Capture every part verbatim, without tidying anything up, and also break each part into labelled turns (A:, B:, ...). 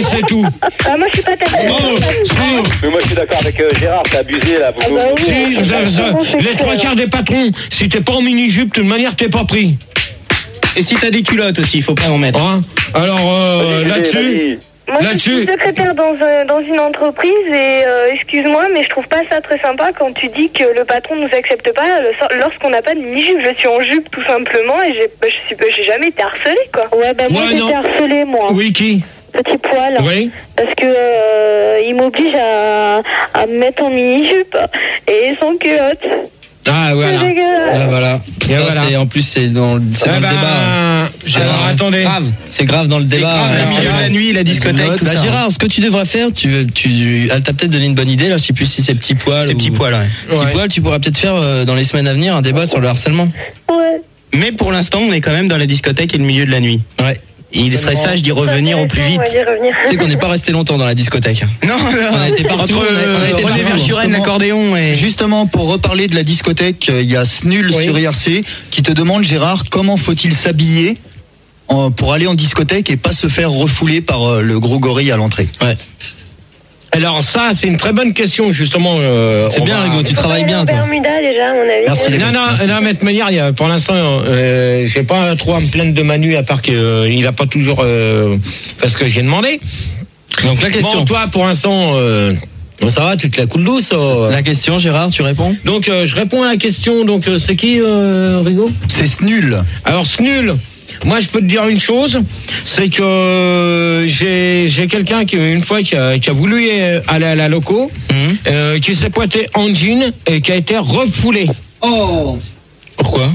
A: c'est tout.
B: Ah, moi, je suis pas d'accord.
A: Oh, si.
C: Mais moi, je suis d'accord avec euh, Gérard, t'as abusé là.
B: Ah bah oui,
A: Si,
B: hein,
A: ça- ça-
B: c'est
A: les trois quarts des patrons, si t'es pas en mini-jupe, de toute manière, t'es pas pris.
D: Et si t'as des culottes aussi, il faut pas en mettre.
A: Hein Alors, euh,
C: Vas-y,
A: là-dessus,
C: vas-y.
B: Moi, je
A: Là-dessus.
B: suis secrétaire dans, un- dans une entreprise et euh, excuse-moi, mais je trouve pas ça très sympa quand tu dis que le patron nous accepte pas le- lorsqu'on n'a pas de mini-jupe. Je suis en jupe tout simplement et j'ai, bah, je suis, bah, j'ai jamais été harcelée, quoi. Ouais, bah moi
A: Ouais,
B: j'ai
A: non.
B: été harcelée, moi.
A: oui, qui
B: Petit poil.
A: Oui.
B: Parce que euh, il m'oblige à, à me mettre en mini-jupe et sans culotte.
A: Ah, voilà.
B: C'est dégueulasse.
E: Ah, voilà.
A: Et
E: Ça,
A: voilà.
E: c'est, en plus, c'est dans, le- c'est
A: Eh
E: dans
A: ben,
E: le débat. Gérard,
A: alors,
E: c'est
A: attendez.
E: grave. C'est grave dans le débat.
D: grave,
E: euh,
D: la
E: c'est
D: milieu de
E: grave.
D: la nuit, la discothèque, tout
E: Bah,
D: ça.
E: Gérard, ce que tu devrais faire, tu, veux- tu, elle t'a peut-être donné une bonne idée, là, je sais plus si c'est petit poil.
D: Ces
E: ou-
D: petits poils, ouais.
E: Petit
A: Ouais.
E: poil, tu pourras peut-être faire, euh, dans les semaines à venir, un débat sur le harcèlement.
B: Ouais.
D: Mais pour l'instant, on est quand même dans la discothèque et le milieu de la nuit.
E: Ouais.
D: Il serait sage d'y revenir au plus
B: On
D: vite.
B: va y revenir.
E: Tu sais qu'on n'est pas resté longtemps dans la discothèque.
D: Non,
E: On a été partout,
D: Entre
E: on a- on a été
D: euh, René
E: partout.
D: Verschuren,
F: Justement.
D: l'accordéon et...
F: Justement, pour reparler de la discothèque, il y a Snul
A: Oui.
F: sur I R C qui te demande, Gérard, comment faut-il s'habiller en- pour aller en discothèque et pas se faire refouler par euh, le gros gorille à l'entrée.
E: Ouais.
A: Alors ça, c'est une très bonne question, justement. euh,
E: C'est
A: on
E: bien,
A: va-
E: Rigo, tu travailles bien,
B: En
E: toi.
B: Bermuda déjà, à mon avis.
F: Merci, les
A: Non,
F: gars.
A: non,
F: Merci.
A: non, mais de manière, il y a, pour l'instant, euh, j'ai pas trop à me plaindre de Manu, à part qu'il a pas toujours euh, fait ce que j'ai demandé.
E: Donc la question.
A: Bon, toi, pour l'instant, euh, bon, ça va, tu te la coules douce. euh.
E: La question, Gérard, tu réponds?
A: Donc, euh, je réponds à la question. Donc, euh, c'est qui, euh, Rigo?
F: C'est Snul.
A: Alors, c'est nul. Moi, je peux te dire une chose, c'est que euh, j'ai j'ai quelqu'un qui une fois qui a, qui a voulu euh, aller à la loco,
E: Mhm.
A: euh, qui s'est pointé en jean et qui a été refoulé.
F: Oh.
E: Pourquoi?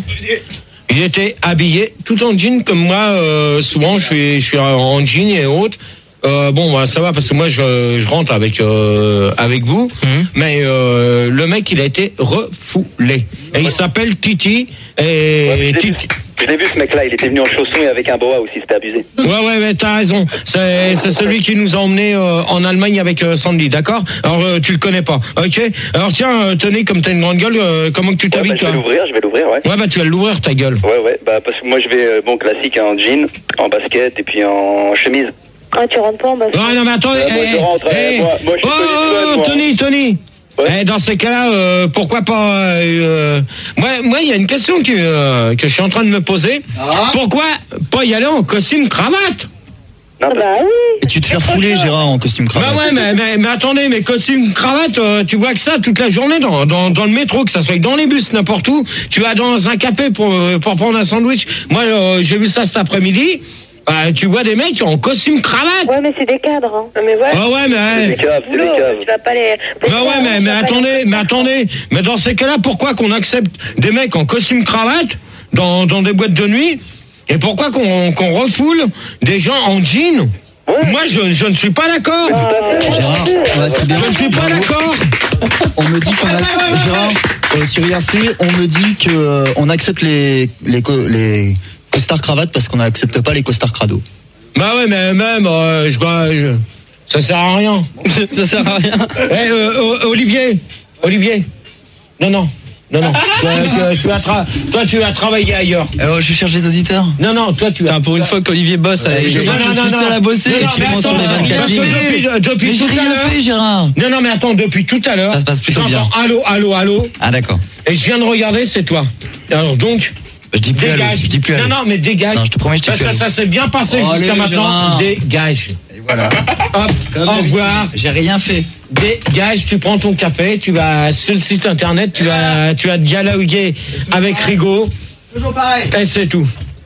A: Il était habillé tout en jean comme moi. Euh, souvent, je suis je suis en jean et autres. Euh, bon, bah, ça va parce que moi je, je rentre avec euh, avec vous,
E: Mhm.
A: mais euh, le mec il a été refoulé et il s'appelle Titi et
C: Ouais, je l'ai vu.
A: Titi.
C: Je l'ai vu ce mec-là, il était venu en chaussons et avec un boa aussi, c'était abusé.
A: Ouais, ouais, ouais, t'as raison. C'est, c'est celui qui nous a emmenés euh, en Allemagne avec euh, Sandy, d'accord? Alors, euh, tu le connais pas, ok? Alors, tiens, euh, tenez, comme t'as une grande gueule, euh, comment que tu
C: Ouais,
A: t'habilles,
C: bah, je vais
A: toi?
C: l'ouvrir, je vais l'ouvrir, ouais.
A: Ouais, bah, tu vas l'ouvrir, ta gueule.
C: Ouais, ouais, bah parce que moi je vais, euh, bon, classique, en jean, en basket et puis en chemise.
B: Ah, tu rentres pas en bas.
A: Ouais, non, mais attendez.
C: Euh, moi, je rentre, euh, moi- moi, je suis
A: oh,
C: Tony Swan, moi.
A: Tony, Tony.
C: Ouais.
A: Eh, dans ces cas-là, euh, pourquoi pas euh, euh, Moi, moi, il y a une question que, euh, que je suis en train de me poser. Pourquoi pas y aller en costume cravate?
C: Non,
B: Ah bah oui.
F: Et tu te fais refouler, Gérard, en costume cravate.
A: Bah ouais, mais, mais, mais attendez, mais costume cravate, euh, tu vois que ça toute la journée dans, dans, dans le métro, que ça soit dans les bus, n'importe où. Tu vas dans un café pour, euh, pour prendre un sandwich. Moi, euh, j'ai vu ça cet après-midi. Bah, tu vois des mecs en costume cravate.
B: Ouais, mais c'est des cadres. Hein. Mais voilà.
A: Ah ouais,
C: c'est
A: mais...
C: des caves, c'est des
B: Boulot,
C: caves.
B: tu vas pas les.
A: Bah ouais, mais, mais attendez, mais attendez, mais dans ces cas-là, pourquoi qu'on accepte des mecs en costume cravate dans, dans des boîtes de nuit et pourquoi qu'on qu'on refoule des gens en jean? Moi, je, je ne suis pas d'accord.
F: Gérard, ouais, c'est bien.
A: Je ne suis pas d'accord.
F: On me dit qu'on a, Gérard, euh, sur I R C, on me dit que euh, on accepte les les co- les costards cravates parce qu'on n'accepte pas les costards crado.
A: Bah ouais, mais même, euh, je crois, je- ça sert à rien.
E: Ça sert à rien.
A: Eh, euh, O- Olivier, Olivier, non, non, non, non. Toi, tu, tu as tra- toi, tu as travaillé ailleurs.
E: Euh, je cherche les auditeurs.
A: Non, non, toi, tu as.
E: Putain, pour une fois qu'Olivier bosse, euh, je,
A: non, non,
E: je
A: non,
E: suis
A: non.
E: seul à bosser.
A: Non,
E: et
A: non,
E: tu
A: mais
E: fais mon
A: attends,
E: sur les
A: attends,
E: vingt-quatre
A: parce que
E: lignes.
A: depuis, depuis
E: Mais j'ai
A: tout à
E: rien
A: l'heure.
E: fait, Gérard.
A: Non, non, mais attends, depuis tout à l'heure.
E: Ça se passe plutôt bien.
A: j'entends allô, allô, allô.
E: Ah d'accord.
A: Et je viens de regarder, c'est toi. Alors donc,
E: Je dis plus allô.
A: dégage.
E: Je dis plus allô.
A: Non, non, mais dégage.
E: Non, je te promets, je dis
A: ça,
E: plus
A: ça,
E: allô.
A: ça s'est bien passé
F: Oh,
A: jusqu'à
F: allez,
A: maintenant.
F: Gérard.
A: Dégage.
F: Voilà.
A: Hop, au revoir.
F: J'ai rien fait.
A: Dégage, tu prends ton café, tu vas sur le site internet, tu vas, tu vas dialoguer avec Rigo.
F: Toujours pareil.
A: Et c'est tout.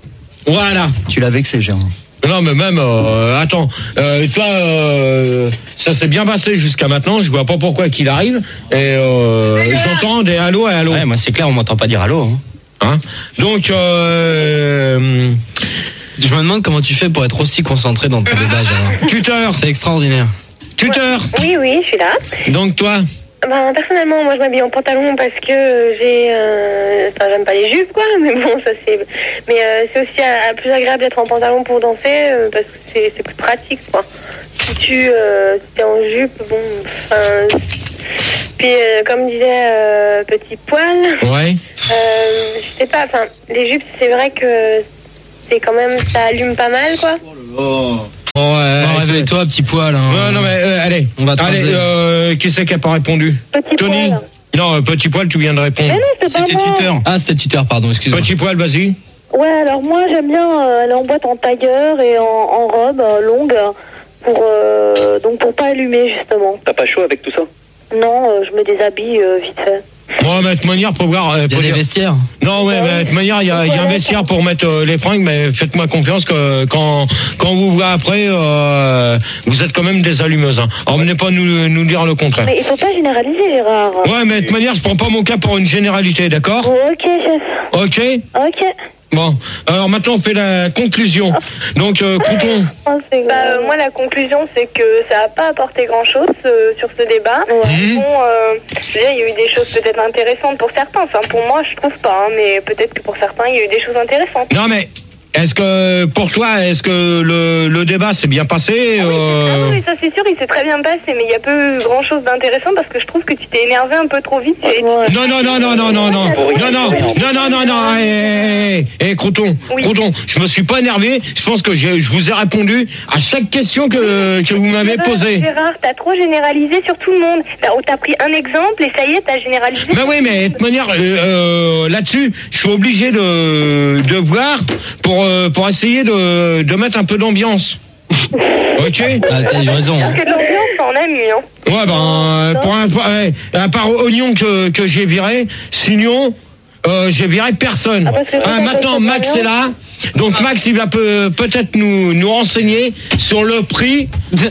A: Voilà.
F: Tu l'as vexé, Gérard.
A: Non, mais même, euh, attends, euh, toi, euh, ça s'est bien passé jusqu'à maintenant, je vois pas pourquoi qu'il arrive, et euh, j'entends des allô et allô.
D: Ouais, moi c'est clair, on m'entend pas dire allô. Hein.
A: Hein Donc, euh,
E: Je me demande comment tu fais pour être aussi concentré dans ton débat, Gérard.
A: tuteur,
E: C'est extraordinaire.
A: tuteur,
B: Oui, oui, je suis là.
A: donc toi,
B: Ben, personnellement, moi, je m'habille en pantalon parce que j'ai... Euh... Enfin, j'aime pas les jupes, quoi, mais bon, ça, c'est... Mais euh, c'est aussi euh, plus agréable d'être en pantalon pour danser euh, parce que c'est, c'est plus pratique, quoi. Si tu euh, si t'es en jupe, bon, enfin... Puis, euh, comme disait euh, Petit Poil,
A: ouais,
B: euh, je sais pas, enfin, les jupes, c'est vrai que c'est quand même... Ça allume pas mal, quoi.
F: Oh.
A: ouais,
E: Bon,
A: je
E: rêver avec toi, petit poil. Hein.
A: Non, non, mais euh, allez.
E: On va te
A: Allez,
E: raser.
A: euh, qui c'est qui a pas répondu?
B: Petit
A: Tony?
B: poil.
A: Non, euh, petit poil, tu viens de répondre.
B: Mais non, c'est pas
E: C'était
B: moi.
E: tuteur. Ah, c'était tuteur, pardon, excuse-moi.
A: Petit poil, vas-y.
B: Ouais, alors moi j'aime bien euh, aller en boîte en tailleur et en, en robe euh, longue pour euh, donc pour pas allumer justement.
C: T'as pas chaud avec tout ça?
B: Non, euh, je me déshabille euh, vite fait.
A: Bon, mais de toute manière, pour voir. euh,
E: Il y a
A: pour
E: des
A: dire-
E: vestiaires.
A: Non, ouais, mais de toute manière, il y a, il y a un vestiaire pour mettre euh, les fringues, mais faites-moi confiance que quand, quand vous voyez après, euh, vous êtes quand même des allumeuses. Hein. Alors, venez pas nous, nous dire le contraire.
B: Mais il faut pas généraliser, Gérard.
A: Ouais, mais de toute manière, je prends pas mon cas pour une généralité, d'accord?
B: Bon, ok, chef.
A: Ok?
B: Ok.
A: Bon. Alors maintenant, on fait la conclusion. Donc, euh, Crouton.
B: Oh, c'est
G: Bah,
B: grave.
G: euh, moi, la conclusion, c'est que ça n'a pas apporté grand-chose euh, sur ce débat.
A: Mhm.
G: Bon, euh, je veux dire, il y a eu des choses peut-être intéressantes pour certains. Enfin, pour moi, je trouve pas, hein, mais peut-être que pour certains, il y a eu des choses intéressantes.
A: Non, mais est-ce que, pour toi, est-ce que le, le débat s'est bien passé?
G: Ah oui,
A: euh,
G: c'est- ah oui, ça c'est sûr, il s'est très bien passé, mais il y a peu grand-chose d'intéressant parce que je trouve que tu t'es énervé un peu trop vite. Et...
B: Ouais.
A: Non, non, non, non, non, non, non, non, non, non, non, non, non, hé, hé, hé, Crouton,
G: Oui.
A: Crouton, je me suis pas énervé, je pense que j'ai- je vous ai répondu à chaque question que, que vous m'avez
G: Gérard,
A: posée.
G: Gérard, t'as trop généralisé sur tout le monde. Là, on t'a pris un exemple et ça y est, t'as généralisé.
A: Mais oui, mais de toute manière, euh, euh, là-dessus, je suis obligé de, de voir pour, euh, pour essayer de, de mettre un peu d'ambiance. Ok?
E: Ah, t'as eu raison. Hein.
G: Parce que de l'ambiance, on a mis, hein.
A: Ouais, ben, pour un, pour- ouais, à part Oignon que, que j'ai viré, sinon, euh, j'ai viré personne.
B: Ah, parce que
A: Ah,
B: toi,
A: maintenant,
B: t'as fait
A: Max
B: combien
A: est là. Donc, Max, il va peut, peut-être nous, nous renseigner sur le prix de.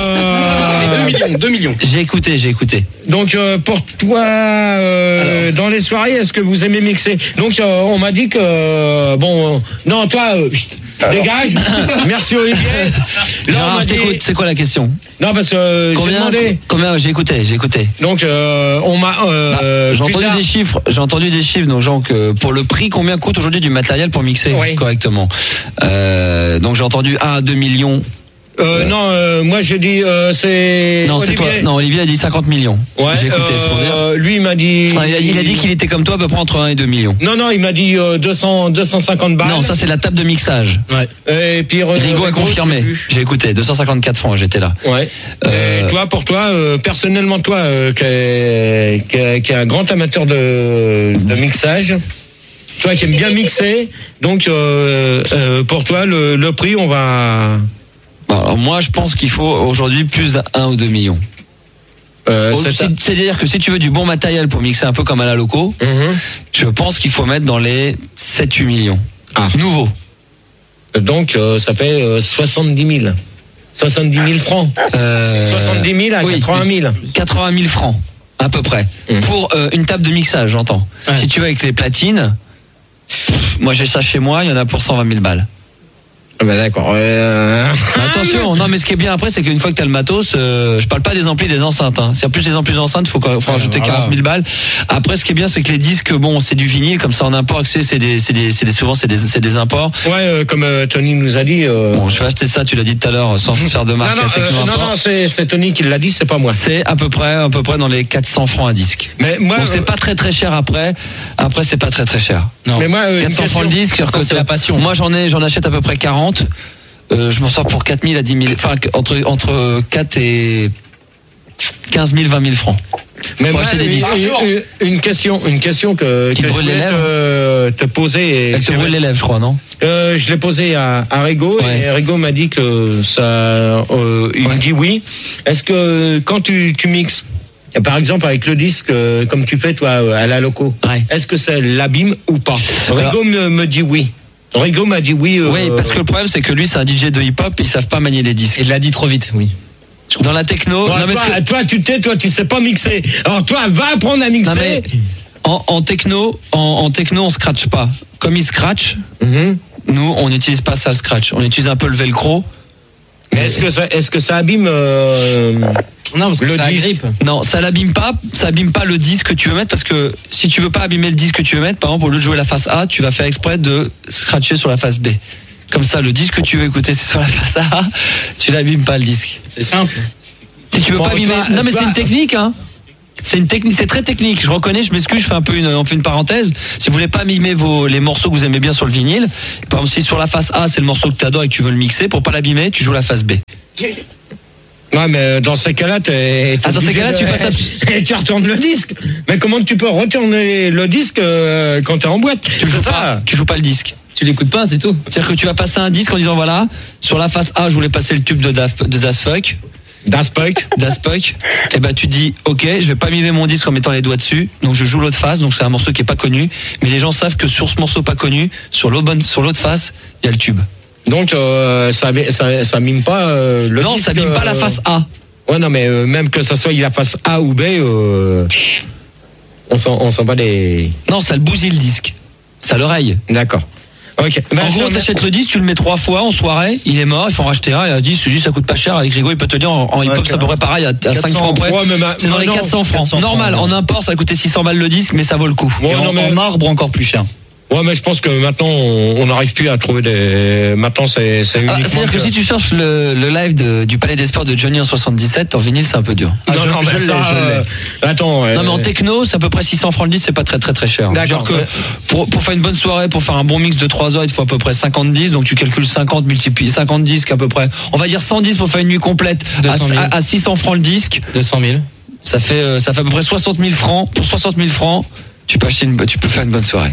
E: deux millions, deux millions. J'ai écouté, j'ai écouté.
A: Donc, euh, pour toi, euh, dans les soirées, est-ce que vous aimez mixer? Donc, euh, on m'a dit que. euh, bon, euh, non, toi, euh, chut, dégage. Merci, Olivier. Là, on
E: Gérard,
A: m'a
E: je
A: dit-
E: t'écoute, c'est quoi la question?
A: Non, parce que euh, j'ai
E: Combien,
A: demandé.
E: combien J'ai écouté, j'ai écouté.
A: Donc, euh, on m'a. euh,
E: Ah, j'ai
A: plus
E: entendu
A: tard-
E: des chiffres, j'ai entendu des chiffres, donc genre que pour le prix, combien coûte aujourd'hui du matériel pour mixer
A: Oui.
E: correctement. Euh, donc j'ai entendu un à deux millions.
A: Euh, non, euh, moi j'ai dit euh, c'est.
E: Non, c'est
A: Olivier.
E: toi. Non, Olivier a dit cinquante millions.
A: Ouais,
E: J'ai écouté, c'est pour dire.
A: euh, lui il m'a dit.
E: Enfin, il, a, il a dit qu'il était comme toi à peu près entre un et deux millions.
A: Non, non, il m'a dit euh, deux cents, deux cent cinquante balles.
E: Non, ça c'est la table de mixage.
A: Et puis euh,
E: Rigaud a
A: Rigaud,
E: confirmé.
A: je sais plus.
E: J'ai écouté, deux cent cinquante-quatre francs, j'étais là.
A: Ouais.
E: Euh,
A: Et toi, pour toi, euh, personnellement, toi, euh, qui est, qui est- qui est un grand amateur de, de mixage, toi qui aimes bien mixer, donc euh, euh, pour toi, le, le prix, on va.
E: Bon, alors moi je pense qu'il faut aujourd'hui plus d'un ou deux millions.
A: Euh,
E: Au-
A: c'est ça.
E: c'est- C'est-à-dire que si tu veux du bon matériel pour mixer un peu comme à la loco,
A: Mhm.
E: je pense qu'il faut mettre dans les sept huit millions.
A: Ah.
E: Nouveau.
A: Donc, euh, ça fait euh, soixante-dix mille. soixante-dix mille francs.
E: Euh,
A: soixante-dix mille à
E: oui,
A: quatre-vingt mille.
E: quatre-vingt mille francs, à peu près.
A: Mmh.
E: Pour euh, une table de mixage, j'entends.
A: Ouais.
E: Si tu veux avec les platines, pff, moi j'ai ça chez moi, il y en a pour cent vingt mille balles.
A: Ah bah d'accord. Euh...
E: Mais attention, non mais ce qui est bien après, c'est qu'une fois que tu as le matos, euh, je parle pas des amplis, des enceintes. Hein. Si en plus les amplis enceintes, il faut, faut rajouter
A: voilà.
E: quarante mille balles. Après, ce qui est bien, c'est que les disques, bon, c'est du vinyle, comme ça en import, c'est c'est des, c'est des, c'est des, souvent c'est des, c'est des imports.
A: Ouais, euh, comme euh, Tony nous a dit. Euh...
E: Bon, je vais acheter ça, tu l'as dit tout à l'heure, sans faire de
A: non,
E: marque
A: non,
E: à
A: euh,
E: Techno
A: non,
E: Import.
A: non, c'est c'est Tony qui l'a dit, c'est pas moi.
E: C'est à peu près, à peu près dans les quatre cents francs un disque.
A: Mais moi,
E: Donc c'est
A: euh,
E: pas très très cher après. Après c'est pas très très cher. Non.
A: Mais moi, euh,
E: quatre cents
A: une
E: francs le
A: question.
E: disque.
A: Ça, c'est la passion.
E: Moi j'en ai, j'en achète à peu près quarante. Euh, je m'en sors pour quatre mille à dix mille. Enfin entre entre quatre et quinze mille, vingt mille francs.
A: Mais
E: pour
A: moi,
E: acheter des
A: une,
E: disques.
A: une- une question, une question que,
E: Qui
A: que
E: te
A: je
E: brûle les
A: voulais
E: lèvres.
A: te, te poser. Et
E: Elle te
A: c'est
E: brûle
A: vrai-
E: les lèvres, je crois, non?
A: Euh, je l'ai posé à, à Rigaud
E: Ouais.
A: et Rigaud m'a dit que ça. Euh, il me
E: Ouais.
A: dit oui. Est-ce que quand tu, tu mixes, et par exemple avec le disque, euh, comme tu fais toi à la loco,
E: Ouais.
A: est-ce que ça l'abîme ou pas?
E: Alors-
A: Rigaud me, me dit oui. Rigaud m'a dit oui. euh,
E: Oui, parce que le problème c'est que lui c'est un D J de hip-hop, ils savent pas manier les disques.
H: Il l'a dit trop vite, oui.
E: Dans la techno,
A: Bon,
E: non, mais
A: toi,
E: ce que-
A: toi, tu t'es, toi, tu sais pas mixer. Alors toi, va apprendre à mixer.
E: non, mais en, en techno, en, en techno on scratch pas. Comme ils scratch,
A: Mhm.
E: nous on n'utilise pas ça le scratch. On utilise un peu le velcro.
A: Mais est-ce que ça, est-ce que ça abîme euh,
H: Non, parce que
A: le
H: ça
A: disque?
H: agrippe.
E: Non, ça l'abîme pas, ça abîme pas le disque que tu veux mettre parce que si tu veux pas abîmer le disque que tu veux mettre, par exemple au lieu de jouer la face A, tu vas faire exprès de scratcher sur la face B. Comme ça, le disque que tu veux écouter, c'est sur la face A, tu l'abîmes pas le disque.
H: C'est simple.
E: Si tu veux
A: Bon,
E: pas abîmer,
A: toi-
E: non mais
A: toi-
E: c'est une technique, hein. C'est une technique, c'est très technique. Je reconnais, je m'excuse, je fais un peu une, on fait une parenthèse. Si vous voulez pas mimer vos, les morceaux que vous aimez bien sur le vinyle, par exemple, si sur la face A, c'est le morceau que tu adores et que tu veux le mixer, pour pas l'abîmer, tu joues la face B.
A: Ouais, mais dans ces cas-là, t'es.
E: Ah, dans ces cas-là, tu passes à...
A: Et tu retournes le disque. Mais comment tu peux retourner le disque euh, quand t'es en boîte?
E: Tu joues pas, tu joues pas le disque.
H: Tu l'écoutes pas, c'est tout.
E: C'est-à-dire que tu vas passer un disque en disant voilà, sur la face A, je voulais passer le tube de Daft, de Daft Punk.
A: Daft Punk.
E: Daft Punk. Et ben tu dis ok, je vais pas mimer mon disque en mettant les doigts dessus. Donc je joue l'autre face. Donc c'est un morceau qui est pas connu, mais les gens savent que sur ce morceau pas connu, sur l'autre bonne, sur l'autre face, il y a le tube.
A: Donc euh, ça, ça, ça mime pas euh, le
E: non,
A: disque.
E: ça mime pas la face A.
A: Ouais, non, mais euh, même que ça soit la face A ou B, euh, on s'en, on s'en bat les.
E: Non, ça le bousille le disque. Ça l'oreille.
A: D'accord. Ok.
E: Ben, en gros, t'achètes le disque, tu le mets trois fois en soirée, il est mort, il faut en racheter un, et un disque, ça coûte pas cher. Avec Grégo, il peut te dire en, en hip-hop, okay. C'est à peu près pareil, à, à cinq francs près.
A: Ouais, ma,
E: c'est dans les quatre cents francs. quatre cents Normal, francs, ouais. En import, ça va coûter six cents balles le disque, mais ça vaut le coup.
A: Ouais,
F: et
A: non,
F: en,
A: mais...
F: en marbre, encore plus cher.
A: Ouais, mais je pense que maintenant, on n'arrive plus à trouver des. Maintenant, c'est, c'est uniquement.
E: Ah, c'est-à-dire que... que si tu cherches le, le live de, du Palais des Sports de Johnny en soixante-dix-sept, en vinyle, c'est un peu dur.
A: Ah, non, je, non, mais je, ça, je euh... Attends.
E: Non, euh... mais en techno, c'est à peu près six cents francs le disque, c'est pas très, très, très cher.
A: D'accord.
E: Que pour, pour faire une bonne soirée, pour faire un bon mix de trois heures, il te faut à peu près cinquante disques, donc tu calcules cinquante multiplié, cinquante disques à peu près. On va dire cent dix pour faire une nuit complète à, à, à six cents francs le disque.
H: deux cent mille.
E: Ça fait, euh, ça fait à peu près soixante mille francs. Pour soixante mille francs, tu peux acheter une, tu peux faire une bonne soirée.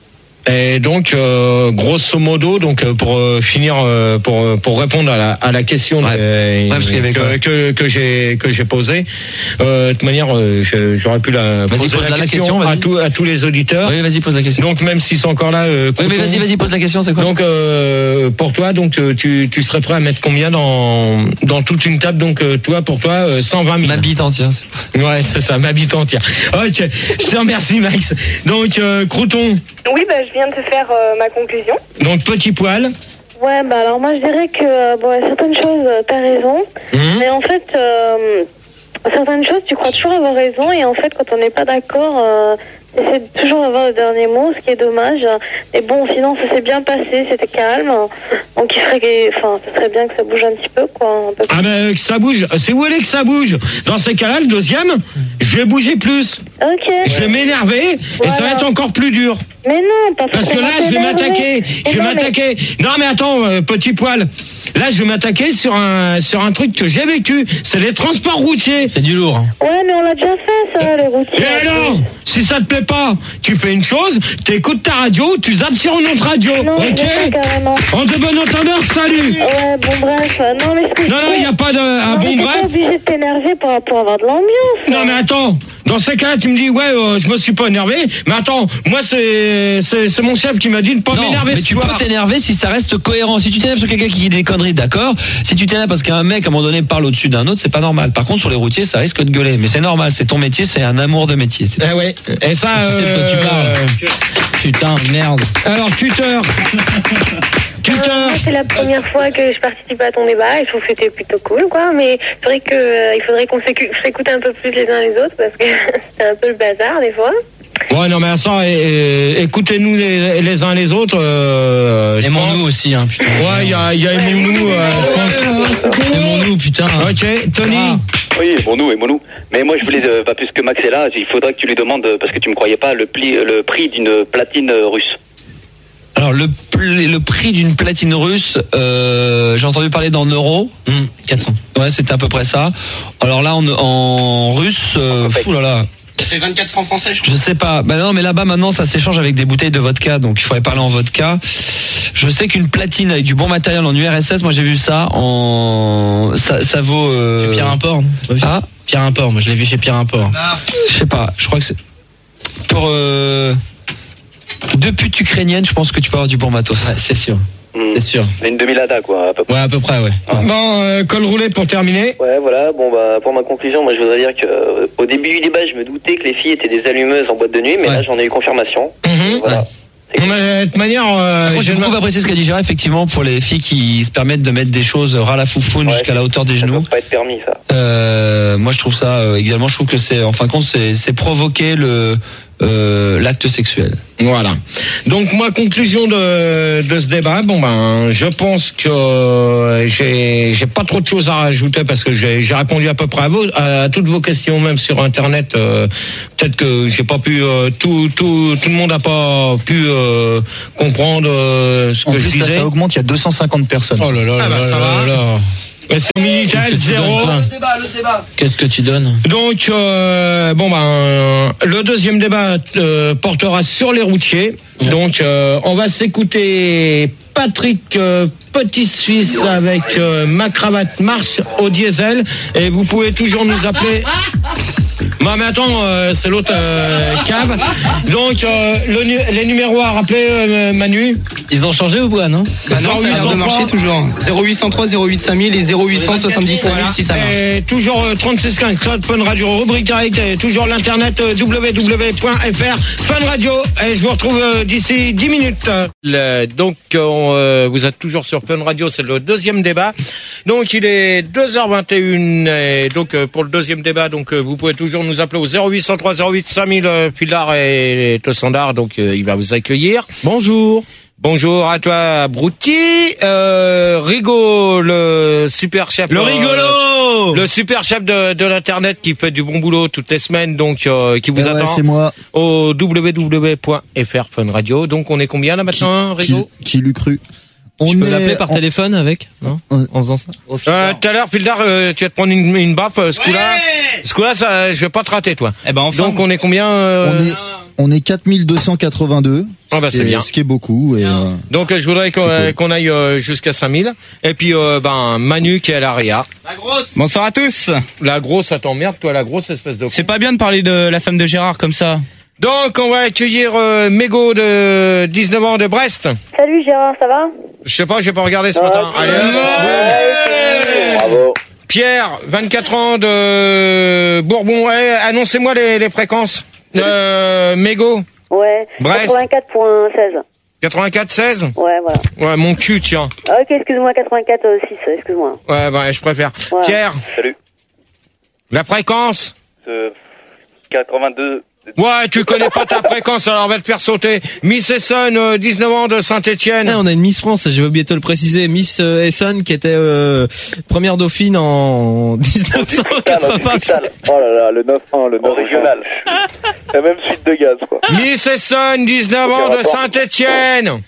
A: Et donc, euh, grosso modo, donc pour euh, finir, euh, pour pour répondre à la à la question
E: ouais.
A: de,
E: ouais,
A: que, que que j'ai que j'ai posée, euh, de toute manière, euh, j'aurais pu la
E: vas-y,
A: poser
E: pose
A: la,
E: la
A: question,
E: question
A: à tous à tous les auditeurs.
E: Oui, vas-y, pose la question.
A: Donc même s'ils sont encore là. Euh,
E: oui, mais vas-y, vas-y, pose la question. C'est quoi?
A: Donc euh, pour toi, donc tu tu serais prêt à mettre combien dans dans toute une table? Donc toi, pour toi, euh, cent vingt mille.
E: Ma bite entière.
A: Ouais, c'est ça, ma bite entière. Ok, je te remercie, Max. Donc euh, Crouton.
G: Oui, bah je viens de te faire euh, ma conclusion.
A: Donc petit poil.
B: Ouais, bah alors moi je dirais que euh, bon, certaines choses, euh, t'as raison, mmh. mais en fait, euh, certaines choses, tu crois toujours avoir raison, et en fait, quand on n'est pas d'accord, euh, t'essaies toujours d'avoir le dernier mot, ce qui est dommage. Mais bon, sinon, ça s'est bien passé, c'était calme, donc il serait, enfin, ce serait bien que ça bouge un petit peu, quoi. Un peu
A: ah ben, que ça bouge, c'est où elle est que ça bouge? Dans ces cas-là, le deuxième, je vais bouger plus.
B: Ok.
A: Je vais m'énerver,
B: voilà.
A: Et ça va être encore plus dur.
B: Mais non, pas
A: parce que là, je vais m'attaquer. Je vais m'attaquer. Mais... Non, mais attends, euh, petit poil. Là, je vais m'attaquer sur un sur un truc que j'ai vécu. C'est les transports routiers.
H: C'est du lourd. Hein.
B: Ouais, mais on l'a déjà fait, ça, les routiers.
A: Et alors, si ça te plaît pas, tu fais une chose, t'écoutes ta radio, tu zappes sur une autre radio.
B: Non,
A: ok. En de bon entendeur, salut.
B: Ouais, bon bref. Non, mais ce que
A: non, non, il n'y a pas de. Ah,
B: non,
A: bon
B: mais
A: bref.
B: T'es pas obligé de t'énerver pour, pour avoir de l'ambiance.
A: Non, mais attends. Dans ces cas-là, tu me dis, ouais, euh, je me suis pas énervé. Mais attends, moi, c'est, c'est, c'est mon chef qui m'a dit de pas
E: non,
A: m'énerver.
E: Mais tu soir. peux t'énerver si ça reste cohérent. Si tu t'énerves sur quelqu'un qui dit des conneries, d'accord. Si tu t'énerves parce qu'un mec, à un moment donné, parle au-dessus d'un autre, c'est pas normal. Par contre, sur les routiers, ça risque de gueuler. Mais c'est normal, c'est ton métier, c'est un amour de métier.
A: Eh ouais. Et ça,
H: tu sais de quoi tu parles. Putain, merde.
A: Alors, tuteur.
B: Euh, c'est la première fois que je participe à ton débat et je trouve que c'était plutôt cool, quoi. Mais c'est vrai que euh, il faudrait qu'on s'écoute un peu plus les uns les autres parce que c'est un peu le bazar des fois.
A: Ouais, non, mais ça, et, et, écoutez-nous les, les uns les autres. Euh,
H: aimons-nous aussi, hein, putain.
A: Ouais, il y a, y a aimons-nous, euh, je pense.
H: Aimons-nous, putain.
A: Ok, Tony.
C: Ah. Oui, aimons-nous, aimons-nous. Mais moi, je voulais, euh, pas plus que Max est là, il faudrait que tu lui demandes, parce que tu me croyais pas, le, pli, le prix d'une platine russe.
E: Alors le, le prix d'une platine russe, euh, j'ai entendu parler d'en euros.
H: Mmh, quatre cents.
E: Ouais, c'était à peu près ça. Alors là, en, en russe, euh, fou là là.
I: Ça fait vingt-quatre francs français, je crois.
E: Je sais pas. Bah non, mais là-bas maintenant, ça s'échange avec des bouteilles de vodka, donc il faudrait parler en vodka. Je sais qu'une platine avec du bon matériel en U R S S, moi j'ai vu ça en, ça, ça vaut. Euh...
H: C'est Pierre Import.
E: Ah,
H: Pierre Import. Moi je l'ai vu chez Pierre Import.
I: Ah.
E: Je sais pas. Je crois que c'est pour. Euh... Deux putes ukrainiennes, je pense que tu peux avoir du bon matos.
H: Ouais, c'est sûr.
C: Mmh.
H: C'est sûr.
C: Une demi-lada, quoi, à peu près.
H: Ouais, à peu près, ouais.
C: Ah.
A: Bon, euh, col roulé pour terminer.
C: Ouais, voilà. Bon, bah, pour ma conclusion, moi, je voudrais dire que euh, au début du débat, je me doutais que les filles étaient des allumeuses en boîte de nuit, mais
E: ouais.
C: là, j'en ai eu confirmation.
A: Mmh.
C: Voilà.
A: Ouais. De toute manière, euh,
E: moi, j'ai beaucoup apprécié ce qu'a dit Gérard, effectivement, pour les filles qui se permettent de mettre des choses ras la foufoune ouais, jusqu'à la hauteur des genoux.
C: Ça peut pas être permis, ça.
E: Euh, moi, je trouve ça euh, également. Je trouve que c'est, en fin de compte, c'est, c'est provoquer le euh, l'acte sexuel.
A: Voilà. Donc moi, conclusion de, de ce débat, bon ben, je pense que euh, j'ai j'ai pas trop de choses à rajouter parce que j'ai j'ai répondu à peu près à, vos, à, à toutes vos questions, même sur internet. Euh, peut-être que j'ai pas pu euh, tout tout tout le monde a pas pu euh, comprendre euh, ce
F: en
A: que
F: plus,
A: je disais.
F: Là, ça augmente, il y a deux cent cinquante personnes.
H: Oh là là,
A: ah bah,
H: là,
A: ça
H: là,
A: va.
H: là, là.
A: Mais sur Mini zéro.
H: Qu'est-ce que tu donnes?
A: Donc, euh, bon ben, le deuxième débat euh, portera sur les routiers. Donc, euh, on va s'écouter Patrick euh, Petit Suisse avec euh, Ma cravate marche au diesel. Et vous pouvez toujours nous appeler. Bah mais attends, euh, c'est l'autre euh, cave. Donc euh, le nu- les numéros à rappeler, euh, Manu.
H: Ils ont changé ou pas, non?
D: Bah non, ça a l'air de marcher toujours. zéro huit cent trois zéro huit cinq mille et zéro huit cent soixante-dix-sept mille si ça marche.
A: Et toujours euh, trente-six quinze, Cloud Fun Radio, rubrique direct, et toujours l'internet euh, w w w point f r, Fun Radio. Et je vous retrouve euh, d'ici dix minutes. Le- donc euh, vous êtes toujours sur Fun Radio, c'est le deuxième débat. Donc il est deux heures vingt et une et donc euh, pour le deuxième débat, donc euh, vous pouvez toujours nous appeler au zéro huit cent trois zéro huit cinq mille, euh, Pilar et le standard, donc euh, il va vous accueillir.
H: Bonjour.
A: Bonjour à toi, Brouti. Euh, Rigo, le super chef.
H: Le rigolo.
A: Le super chef de, de l'internet qui fait du bon boulot toutes les semaines, donc euh, qui vous
F: Eh ouais,
A: attend
F: c'est moi.
A: au w w w point f r Fun Radio. Donc on est combien là maintenant, Rigo?
F: Qui, qui l'eût cru? On
H: Tu peux
F: est
H: l'appeler par
F: en-
H: téléphone avec, non?
F: on-
H: En faisant ça?
F: au fil
A: Euh,
F: d'art.
A: Tout à l'heure, Fildar, euh, tu vas te prendre une, une baffe. euh, Ce coup-là, ce coup-là, ça, je vais pas te rater, toi.
D: Eh ben enfin.
A: Donc on est combien euh,
F: On est, on est quatre mille deux cent quatre-vingt-deux.
A: Ah bah,
F: ce qui
A: c'est
F: est-
A: bien.
F: Ce qui est beaucoup. Et, euh,
A: Donc euh, je voudrais qu'on, euh, qu'on aille euh, jusqu'à cinq mille. Et puis euh, ben Manu qui est à l'Aria.
D: Bonsoir à tous.
A: La grosse, ça t'emmerde, toi, la grosse espèce de.
D: C'est pas bien de parler de la femme de Gérard comme ça.
A: Donc on va accueillir euh, Mégo de dix-neuf ans de Brest.
B: Salut Gérard, ça va?
A: Je sais pas, j'ai pas regardé ce matin. Allez,
C: Ah, Bravo.
A: Pierre, vingt-quatre ans de Bourbon. Eh, annoncez-moi les, les fréquences. Euh, Mégo,
B: Ouais.
A: Brest.
B: quatre-vingt-quatre point seize.
A: quatre-vingt-quatre seize.
B: Ouais, voilà.
A: Ouais, mon cul, tiens.
B: Ah, ok, excuse-moi, quatre-vingt-quatre six, excuse-moi.
A: Ouais, bah, je préfère.
B: Ouais.
A: Pierre,
C: Salut.
A: la fréquence.
C: Euh, quatre-vingt-deux.
A: Ouais, tu connais pas ta fréquence, alors on va te faire sauter. Miss Essonne, euh, dix-neuf ans de
H: Eh,
A: Saint-Étienne.
H: on a une Miss France, j'ai oublié de te le préciser, Miss euh, Essonne qui était euh, première dauphine en dix-neuf cent quatre-vingt-cinq.
I: Oh là là, le neuf un, le neuf un.
C: Régional.
I: La même suite de gaz, quoi.
A: Miss Essonne, dix-neuf ans de Saint-Étienne.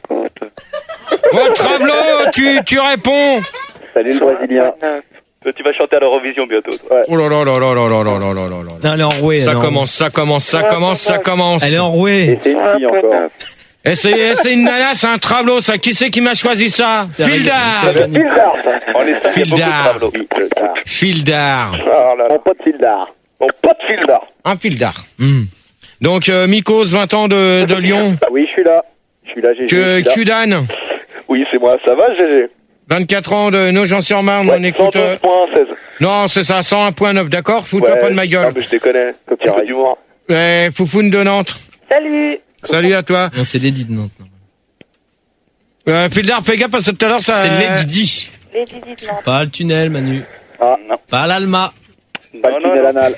A: Bon, Travelot, tu, tu réponds.
I: Salut le Brésilien.
C: Tu vas chanter à l'Eurovision bientôt, toi.
I: Ouais.
A: Oh là là là là là là là là là là là.
H: Non, elle est enrouée.
A: Ça
H: elle est
A: commence, ça commence, ça commence, ça commence.
H: Elle est
I: Et
H: enrouée.
I: c'est une fille encore.
A: Et c'est, c'est une nana, c'est un Travelot, ça. Qui c'est qui m'a choisi ça?
H: C'est
A: Fildar.
H: Régnier.
I: Fildar, ça.
C: On est cinq, il y a beaucoup de
A: Fildar.
C: Travelot.
I: Fildar.
A: Fildar.
I: Oh là là. Mon pote Fildar. Mon pote Fildar.
A: Un Fildar.
H: Hmm.
A: Donc, euh, Mikos, vingt ans de, de Lyon.
I: Ah oui, je suis là. Je suis là, G G.
A: Que,
I: je suis là.
A: Kudan,
I: Oui, c'est moi. Ça va, G G?
A: vingt-quatre ans de Nogent-sur-Marne. On écoute,
I: cent
A: euh,
I: douze point seize.
A: non, c'est ça, cent un point neuf, d'accord? Fous-toi
I: Ouais.
A: pas de ma
I: Non,
A: gueule.
I: mais je déconne. Comme tu as d'humour.
A: Eh, Foufoune de Nantes.
B: Salut.
A: Salut à toi.
H: Non, c'est Lady de Nantes. non.
A: Euh, Fildar, fais gaffe parce que tout à l'heure, ça...
D: C'est Lady Di.
B: Les Didi de Nantes.
H: Pas le tunnel, Manu.
I: Ah,
C: Non.
H: Pas l'Alma.
I: pas
C: Non,
I: le
C: non,
I: tunnel
C: non.
I: anal.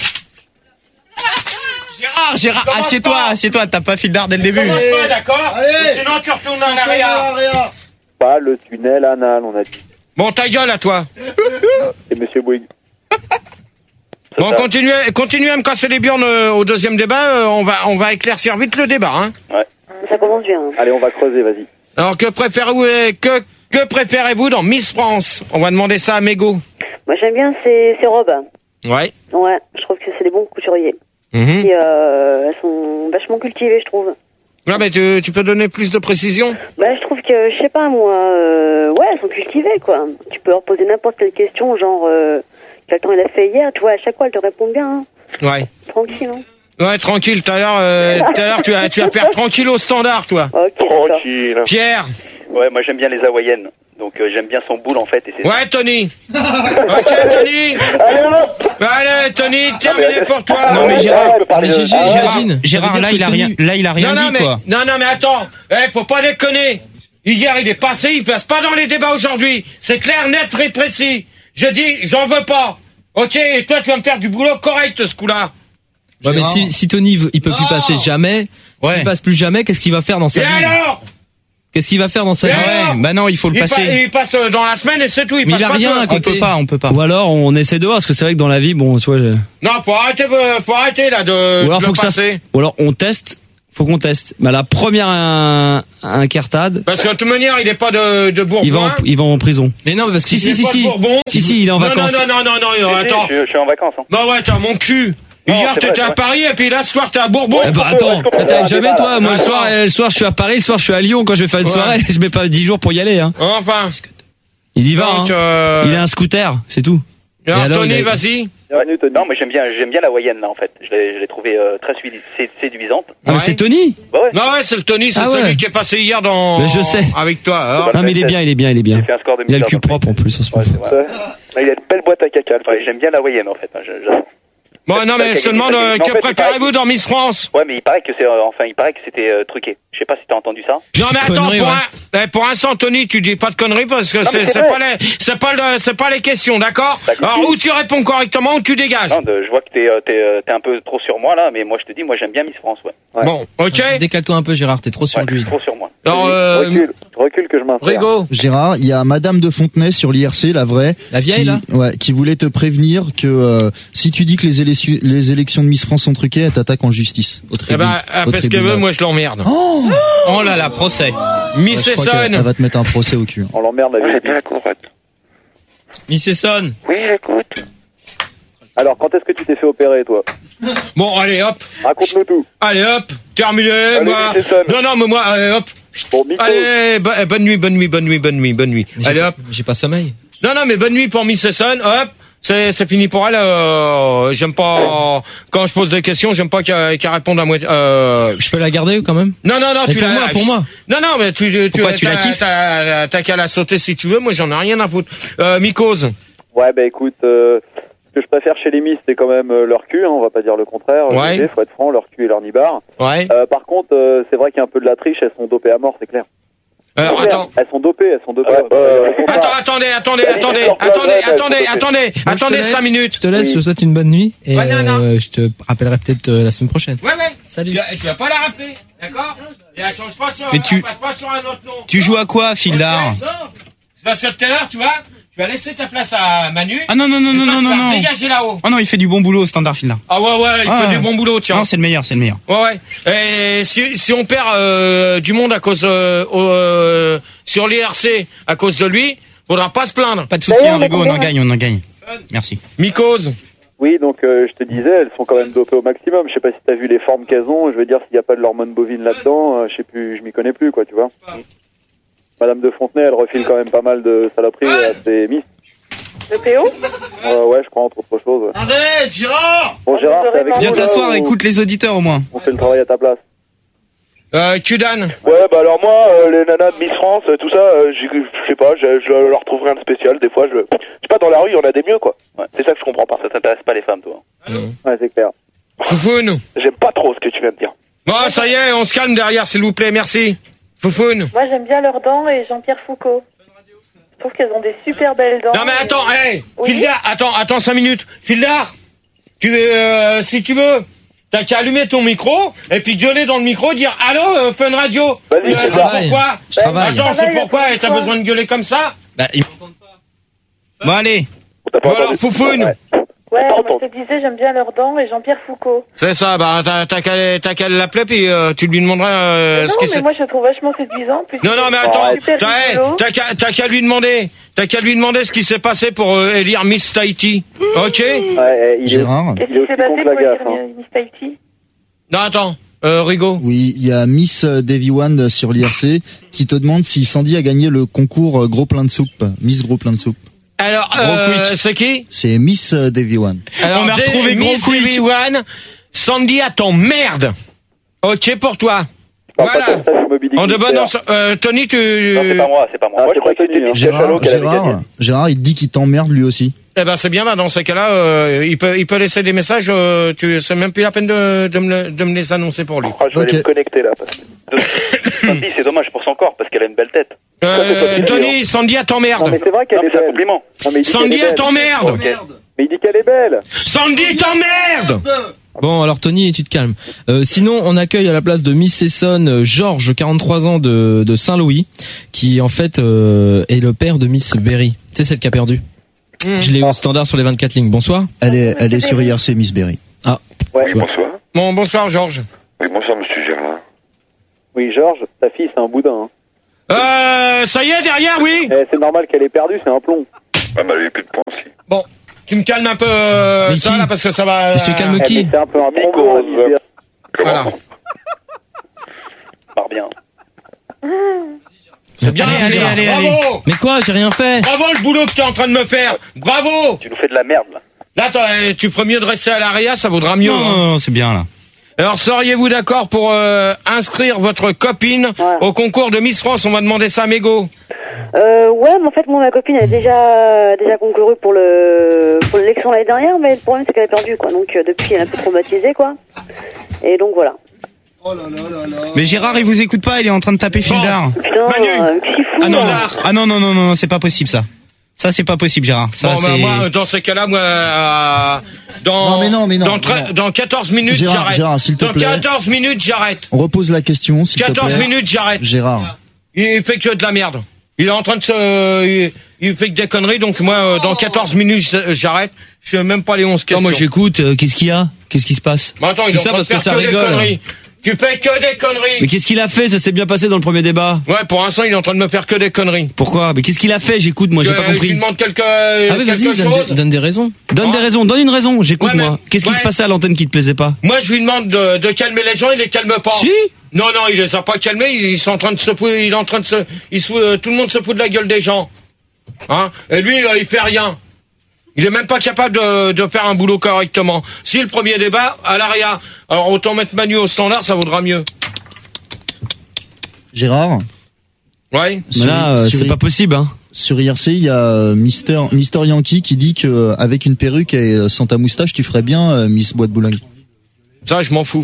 D: Gérard, Gérard,
A: Commence
D: assieds-toi,
A: pas.
D: assieds-toi, t'as pas Fildar dès le début.
A: Commence pas, d'accord? Sinon, tu retournes en arrière.
I: Pas le tunnel anal, on a dit.
A: Bon, ta gueule à toi.
I: Et Monsieur Bouygues.
A: Bon, continuez, continuez à me casser les burnes euh, au deuxième débat. euh, on va, on va éclaircir vite le débat, hein.
B: Ça commence bien.
I: Allez, on va creuser, vas-y.
A: Alors, que préférez-vous, euh, que, que préférez-vous dans Miss France? On va demander ça à Mégo.
B: Moi, j'aime bien ces, ces robes.
A: Ouais.
B: Ouais, je trouve que c'est des bons couturiers.
A: Mhm.
B: Et euh, elles sont vachement cultivées, je trouve.
A: Ah, mais tu, tu peux donner plus de précision?
B: Bah, je trouve que, je sais pas, moi, euh, ouais, elles sont cultivées, quoi. Tu peux leur poser n'importe quelle question, genre, euh, quel temps il a fait hier, tu vois, à chaque fois, elle te répond bien, hein.
A: Ouais.
B: Tranquille, hein.
A: Ouais, tranquille. Tout à l'heure, euh, tout à l'heure, tu vas, tu vas faire tranquille au standard, toi.
B: Ok, d'accord.
I: Tranquille.
A: Pierre.
C: Ouais, moi j'aime bien les hawaïennes. Donc euh, j'aime bien son boule en fait. Et c'est
A: Ouais, Tony. Ok, Tony. Allez, Tony, terminé pour toi.
D: Non mais Gérard,
I: Ah,
H: Mais G G,
I: ah,
H: j'imagine.
D: Gérard,
H: Ça veut
D: là
H: dire
D: il a
H: que
D: rien,
H: Tony-
D: là il a rien
A: non, non,
D: dit
A: mais,
D: quoi.
A: non, non, mais attends. Eh, faut pas déconner. Hier, il est passé, il passe pas dans les débats aujourd'hui. C'est clair, net, très précis. Je dis, j'en veux pas. Ok, et toi, tu vas me faire du boulot correct, ce coup-là.
H: Ouais, mais si, si Tony, veut- il peut plus
A: Oh.
H: passer jamais,
D: Ouais.
H: s'il passe plus jamais, qu'est-ce qu'il va faire dans sa
A: Et
H: vie?
A: alors?
H: Qu'est-ce qu'il va faire dans sa
A: Et
H: vie?
A: alors
D: Ouais, bah non, il faut le
A: il, pa-
D: passer.
A: il passe euh, dans la semaine et c'est tout. Il
H: Mais
A: passe
H: il a
A: pas
H: rien
A: deux.
H: à
D: On
H: côté.
D: peut pas, on peut pas.
H: Ou alors on essaie de voir, parce que c'est vrai que dans la vie, bon, tu vois, je-
A: Non, faut arrêter, euh, faut arrêter là de,
H: ou alors
A: de
H: faut
A: le
H: que ça,
A: passer.
H: ou alors on teste, faut qu'on teste. Bah la première un, un cartade.
A: Parce que de toute manière, il est pas de, de Bourbon.
H: Il va en, il va en prison.
E: Mais non, parce que
H: si si si si. si si, il est en
A: non,
H: vacances.
A: Non non non non non, non attends.
C: Je, je suis en vacances. Hein.
A: Bah ouais, t'as mon cul.
C: Non,
A: Hier
C: c'est
A: t'étais
C: vrai,
A: à Paris et puis là ce soir t'es à Bourbon.
H: Eh bah attends, ça t'arrive jamais toi. Moi le soir, le soir je suis à Paris, le soir je suis à Lyon. Quand je vais faire une
A: Ouais.
H: soirée, je mets pas dix jours pour y aller. Hein.
A: Enfin.
H: Il y va.
A: Donc,
H: Hein.
A: euh...
H: Il a un scooter, c'est tout.
A: Et alors,
H: Et alors,
A: Tony,
H: il a-
A: vas-y.
C: Ouais. Non, mais j'aime bien, j'aime bien la Wayenne là en fait. Je l'ai, je l'ai trouvée euh, très sédu- sé- séduisante.
H: Ah, mais
A: Ouais.
H: c'est Tony.
C: Bah ouais.
A: Non ouais, c'est le Tony, c'est
H: Ah ouais.
A: celui qui est passé hier dans.
H: Mais je sais.
A: Avec toi. Alors.
H: Non mais il est bien, il est bien, il est bien.
C: J'ai fait un score de
H: Il a le
C: mille
H: cul
C: dans le
H: propre en plus en ce
C: Ouais,
H: moment.
C: c'est vrai. Ouais, il a une belle boîte à caca. Ouais, j'aime bien la Wayenne en fait. hein, je- je-
A: Bon non mais je te demande euh,
C: Mais en
A: que
C: fait, il
A: préparez-vous dans Miss France.
C: Ouais, mais il paraît que c'est, euh, enfin, il paraît que c'était euh, truqué. Je sais pas si t'as entendu ça.
A: Non mais attends,
H: Connerie,
A: pour
H: ouais.
A: un, eh, pour l'instant Tony, tu dis pas de conneries parce que
C: mais
A: c'est
C: c'est
A: c'est
C: vrai.
A: pas les c'est pas le c'est pas les questions, d'accord?
C: D'accord.
A: Alors ou tu réponds correctement ou tu dégages.
C: Non, de- je vois que t'es, euh, t'es, euh, t'es un peu trop sur moi là, mais moi je te dis, moi j'aime bien Miss France, ouais. ouais.
A: Bon, OK.
H: Décale-toi un peu Gérard, t'es trop sur
C: Ouais,
H: lui.
C: trop sur moi.
A: Alors euh,
I: Recule, recule que je m'insère.
A: Rigo.
F: Gérard, il y a Madame de Fontenay sur l'I R C, la vraie.
H: La vieille
F: qui,
H: là.
F: Ouais, qui voulait te prévenir que euh, si tu dis que les, élections les élections de Miss France sont truquées, elle t'attaque en justice. Au
A: Eh
F: tribunal.
A: ben
F: Au
A: après ce qu'elle
F: tribunal.
A: veut, moi je l'emmerde.
F: Oh,
H: Oh là là, procès.
A: Miss
F: je crois qu'elle- elle
A: Esson.
F: va te mettre un procès au cul.
I: On l'emmerde la vie.
H: Miss Esson.
C: Oui, j'écoute.
I: Alors, quand est-ce que tu t'es fait opérer, toi?
A: Bon, allez hop.
I: Raconte-nous tout.
A: Allez hop, terminé
I: Allez,
A: moi.
I: Miss Esson.
A: Non non, mais moi allez hop.
I: Bon, Miko.
A: Allez, bo- eh, bonne nuit, bonne nuit, bonne nuit, bonne nuit, bonne nuit. Allez hop.
H: J'ai pas sommeil.
A: Non non, mais bonne nuit pour Miss Esson. Hop. C'est c'est fini pour elle. Euh, j'aime pas quand je pose des questions, j'aime pas qu'elle qu'elle réponde à moi. Euh,
H: Je peux la garder quand même.
A: non non non,
H: Mais
A: tu
H: pour
A: la
H: moi, pour moi.
A: Non non, mais tu tu
H: Pourquoi, tu la
A: t'as-
H: kiffes
A: T'as t'as qu'à la sauter si tu veux. Moi j'en ai rien à foutre. Euh, Mikose.
I: Ouais, bah écoute, euh, ce que je préfère chez les Miss, c'est quand même euh, leur cul, hein, on va pas dire le contraire.
A: Ouais.
I: Il faut être franc, leur cul et leur nibar.
A: Ouais.
I: Euh, par contre, euh, c'est vrai qu'il y a un peu de la triche, elles sont dopées à mort, c'est clair.
A: Alors
I: C'est clair.
A: attends.
I: Elles sont dopées, elles sont dopées.
C: Ouais,
I: Euh,
A: Attends, attendez, attendez,
I: Bah,
A: attendez,
I: leur place,
A: attendez,
I: ouais, bah,
A: attendez,
I: faut
A: attendez,
H: Moi, je te
A: attendez
H: laisse,
A: cinq minutes.
H: Je te laisse,
I: Oui.
H: je te souhaite une bonne nuit et
A: Ouais, non, non.
H: euh, je te rappellerai peut-être euh, la semaine prochaine.
A: Ouais, ouais.
H: Salut.
A: Tu, vas- tu vas pas la rappeler, d'accord? Et elle change pas sur,
D: Mais
A: elle
D: tu-
A: passe pas sur un autre nom.
D: Tu joues à quoi, Fildar?
A: Ok, non. C'est parce que tout à l'heure, tu vois, tu vas laisser ta place à Manu.
D: Ah non, non, non,
A: et
D: non,
A: toi,
D: non,
A: tu
D: non,
A: vas
D: non.
A: dégager là-haut.
D: Oh non, il fait du bon boulot, Standard Fildar.
A: Ah ouais, ouais, il
D: Ah.
A: fait du bon boulot, tiens.
D: Non, c'est le meilleur, c'est le meilleur.
A: Ouais, ouais. Et si, si on perd euh, du monde à cause euh, euh, sur l'I R C à cause de lui, faudra pas se plaindre.
D: Pas de soucis, hein, Rigo, on en gagne, on en gagne. Merci.
A: Mycose.
I: Oui, donc euh, je te disais, elles sont quand même dopées au maximum. Je sais pas si t'as vu les formes qu'elles ont. Je veux dire, s'il n'y a pas de l'hormone bovine là-dedans, euh, je sais plus, je m'y connais plus, quoi, tu vois. Madame de Fontenay, elle refile quand même pas mal de saloperies à ses Miss.
B: Le P O?
I: Euh, ouais, je crois, entre autres choses.
F: Arrête, Gérard.
I: Bon, Gérard, c'est avec
D: Viens
I: nous, là,
D: t'asseoir,
I: ou
D: écoute les auditeurs au moins.
I: On fait le travail à ta place.
A: Euh, Kudan.
J: Ouais, bah alors moi, euh, les nanas de Miss France, euh, tout ça, euh, j'y- je sais pas, je, je leur trouve rien de spécial. Des fois, je, je sais pas, dans la rue, il y en a des mieux, quoi. Ouais, c'est ça que je comprends pas.
C: Ça t'intéresse pas les femmes, toi.
I: Ouais, c'est clair.
A: Foufoune.
J: J'aime pas trop ce que tu viens de dire.
A: Bon, ça y est, on se calme derrière, s'il vous plaît, merci. Foufoune.
B: Moi, j'aime bien leurs dents et Jean-Pierre Foucault. Je trouve qu'elles ont des super belles dents.
A: Non mais attends, hey,
B: Oui.
A: Fildar, attends, attends cinq minutes. Fildar, tu, euh, si tu veux, t'as qu'à allumer ton micro et puis gueuler dans le micro, dire allô, euh, Fun Radio.
J: Vas-y,
A: Euh,
J: c'est
A: c'est
J: ça.
A: pourquoi
H: Je travaille.
A: Attends, c'est
B: travaille,
A: pourquoi
B: attends,
A: t'as
B: quoi.
A: besoin de gueuler comme ça?
H: Bah, il-
D: Bon, allez.
J: T'as pas
A: Bon alors,
J: entendu.
A: Foufoune.
J: Ouais.
B: Ouais,
J: Attends,
B: moi, je te disais, j'aime bien leurs dents et Jean-Pierre Foucault.
A: C'est ça, bah t'as t'as qu'à t'as qu'à l'appeler puis euh, tu lui demanderas euh,
B: non,
A: ce qui
B: mais
A: c'est.
B: moi, je le trouve vachement séduisant. Puis
A: Non, non, mais attends,
B: c'est super
A: t'as hey,
B: rigolo.
A: t'as qu'à t'as qu'à lui demander, t'as qu'à lui demander ce qui s'est passé pour euh, élire Miss Tahiti, ok?
I: Ouais, il est,
F: Gérard.
B: Qu'est-ce
I: il est
B: qui s'est
I: aussi
B: passé
I: contre
B: pour
I: la gaffe.
B: dire
I: Hein.
B: Miss Tahiti?
A: Non, attends, euh, Rigo.
F: Oui, il y a Miss Davy One sur l'I R C qui te demande si Sandy a gagné le concours Gros plein de soupe. Miss Gros plein de soupe.
A: Alors,
F: Gros
A: euh,
F: quick.
A: c'est qui?
F: C'est Miss Davy One.
A: Alors,
D: On a
A: Dave-
D: retrouvé Gros
A: Miss
D: Quick.
A: Davy One, Sandy attend merde. Ok pour toi.
I: Parle pas
A: Voilà.
I: comme ça, c'est Moby Dick
A: En de
I: Mystère.
A: bonne ans- euh, Tony, tu.
C: Non, c'est pas moi, c'est pas moi.
I: Ah,
C: moi,
I: c'est
C: je crois
I: pas
C: que c'était
I: Tony, hein.
C: Miss
F: Gérard,
C: Cachalo qu'elle avait gagné.
F: Gérard, Gérard, il te dit qu'il t'emmerde lui aussi.
A: Eh ben c'est bien, bah, dans ces cas-là, euh, il peut, il peut laisser des messages. Euh, tu, c'est même plus la peine de, de me, le- de me les annoncer pour lui.
J: Ah, je vais
F: Ok.
J: aller me connecter là. Parce que...
C: Sandy, c'est dommage pour son corps parce qu'elle a une belle tête.
A: Euh, Tony, Sandy attend
I: Non,
A: merde.
I: mais c'est vrai
C: Non,
I: qu'elle
C: mais
I: est
C: c'est un
I: belle.
C: compliment.
I: Non, mais il dit
A: Sandy
I: qu'elle est belle.
A: attend merde.
C: Ok.
I: Mais il dit qu'elle est belle.
A: Sandy t'emmerde.
H: Bon, alors Tony, tu te calmes. Euh, sinon, on accueille à la place de Miss Essonne euh, Georges, quarante-trois ans de, de Saint-Louis, qui en fait euh, est le père de Miss Berry. C'est celle qui a perdu.
A: Mm.
H: Je l'ai eu au standard sur les vingt-quatre lignes. Bonsoir.
F: Elle est, elle est sur I R C, Miss Berry.
H: Ah,
J: Oui, bonsoir.
A: Bon, bonsoir Georges.
J: Oui, bonsoir, monsieur Gérard.
I: Oui, Georges, ta fille, c'est un boudin. Hein.
A: Euh, ça y est, derrière, oui.
I: Eh, c'est normal qu'elle ait perdu, c'est un plomb.
C: Ah, bah, elle a plus de points aussi.
A: Bon, tu me calmes un peu euh,
H: Mais
A: ça,
H: qui
A: là, parce que ça va...
H: Mais je te calme
A: euh,
H: qui
I: Eh, mais c'est un peu un bonbon, Alizé.
A: Voilà.
C: Part bien.
A: C'est bien,
H: Allez,
A: allez,
H: allez,
A: allez,
H: allez.
A: bravo.
H: Mais quoi, j'ai rien fait.
A: Bravo le boulot que t'es en train de me faire. Bravo.
C: Tu nous fais de la merde, là.
A: Là, t'as- tu ferais mieux de rester à l'Aria, ça vaudra mieux.
D: Non,
A: hein.
D: non, non, c'est bien là.
A: Alors, seriez-vous d'accord pour euh, inscrire votre copine
B: Voilà.
A: au concours de Miss France? On va demander ça à Mégo.
B: Euh, ouais, mais en fait, moi, ma copine elle a déjà, déjà concouru pour le, pour l'élection l'année dernière, mais le problème c'est qu'elle a perdu, quoi. Donc, euh, depuis, elle est un peu traumatisée, quoi. Et donc, voilà.
D: Mais Gérard, il vous écoute pas, il est en train de taper Fildar.
B: Putain,
A: Manu.
B: euh, c'est fou,
D: Ah non,
B: là.
D: ah non, non, non, non, c'est pas possible ça. Ça, c'est pas possible, Gérard. Ça,
A: Bon,
D: c'est...
A: bah, moi, dans ce cas-là, moi, euh, dans,
F: Non, mais non, mais non,
A: dans, tre-
F: non.
A: dans quatorze minutes,
F: Gérard,
A: j'arrête.
F: Gérard, s'il te
A: Dans
F: plaît.
A: quatorze minutes, j'arrête.
F: On repose la question, s'il te
A: quatorze
F: plaît.
A: minutes, j'arrête.
F: Gérard.
A: Il fait que de la merde. Il est en train de se, il, il fait que des conneries, donc moi, euh, dans quatorze minutes, j'arrête. Je sais même pas les onze questions.
E: Non, moi j'écoute, euh, qu'est-ce qu'il y a? Qu'est-ce qui se passe?
A: Mais attends, il
E: Tout
A: est en
E: ça
A: train de
E: parce que
A: faire
E: ça
A: que des
E: rigole.
A: conneries. Tu fais que des conneries.
E: Mais qu'est-ce qu'il a fait? Ça s'est bien passé dans le premier débat.
A: Ouais, pour l'instant, il est en train de me faire que des conneries.
E: Pourquoi? Mais qu'est-ce qu'il a fait? J'écoute, moi, j'ai
A: Je-
E: pas
A: Je lui
E: compris.
A: demande quelque,
H: Ah mais
A: quelque
H: vas-y, donne,
A: chose.
H: des- donne des raisons.
E: Donne
A: Hein?
E: des raisons, donne une raison, j'écoute
A: Ouais, mais-
E: moi. Qu'est-ce qui
A: ouais.
E: se passait à l'antenne qui te plaisait pas?
A: Moi, je lui demande de, de calmer les gens, il les calme pas.
E: Si.
A: Non, non, il les a pas calmés, ils, ils sont en train de se foutre, il est en train de se, il se, euh, tout le monde se fout de la gueule des gens. Hein? Et lui, euh, il fait rien. Il est même pas capable de, de faire un boulot correctement. Si le premier débat, à l'Aria, alors autant mettre Manu au standard, ça vaudra mieux.
F: Gérard.
A: Ouais.
E: Mais là, euh, c'est pas possible, hein.
F: Sur I R C, il y a euh, Mister, Mister Yankee qui dit que euh, avec une perruque et euh, sans ta moustache, tu ferais bien euh, Miss Boîte Boulogne.
A: Ça, je m'en fous.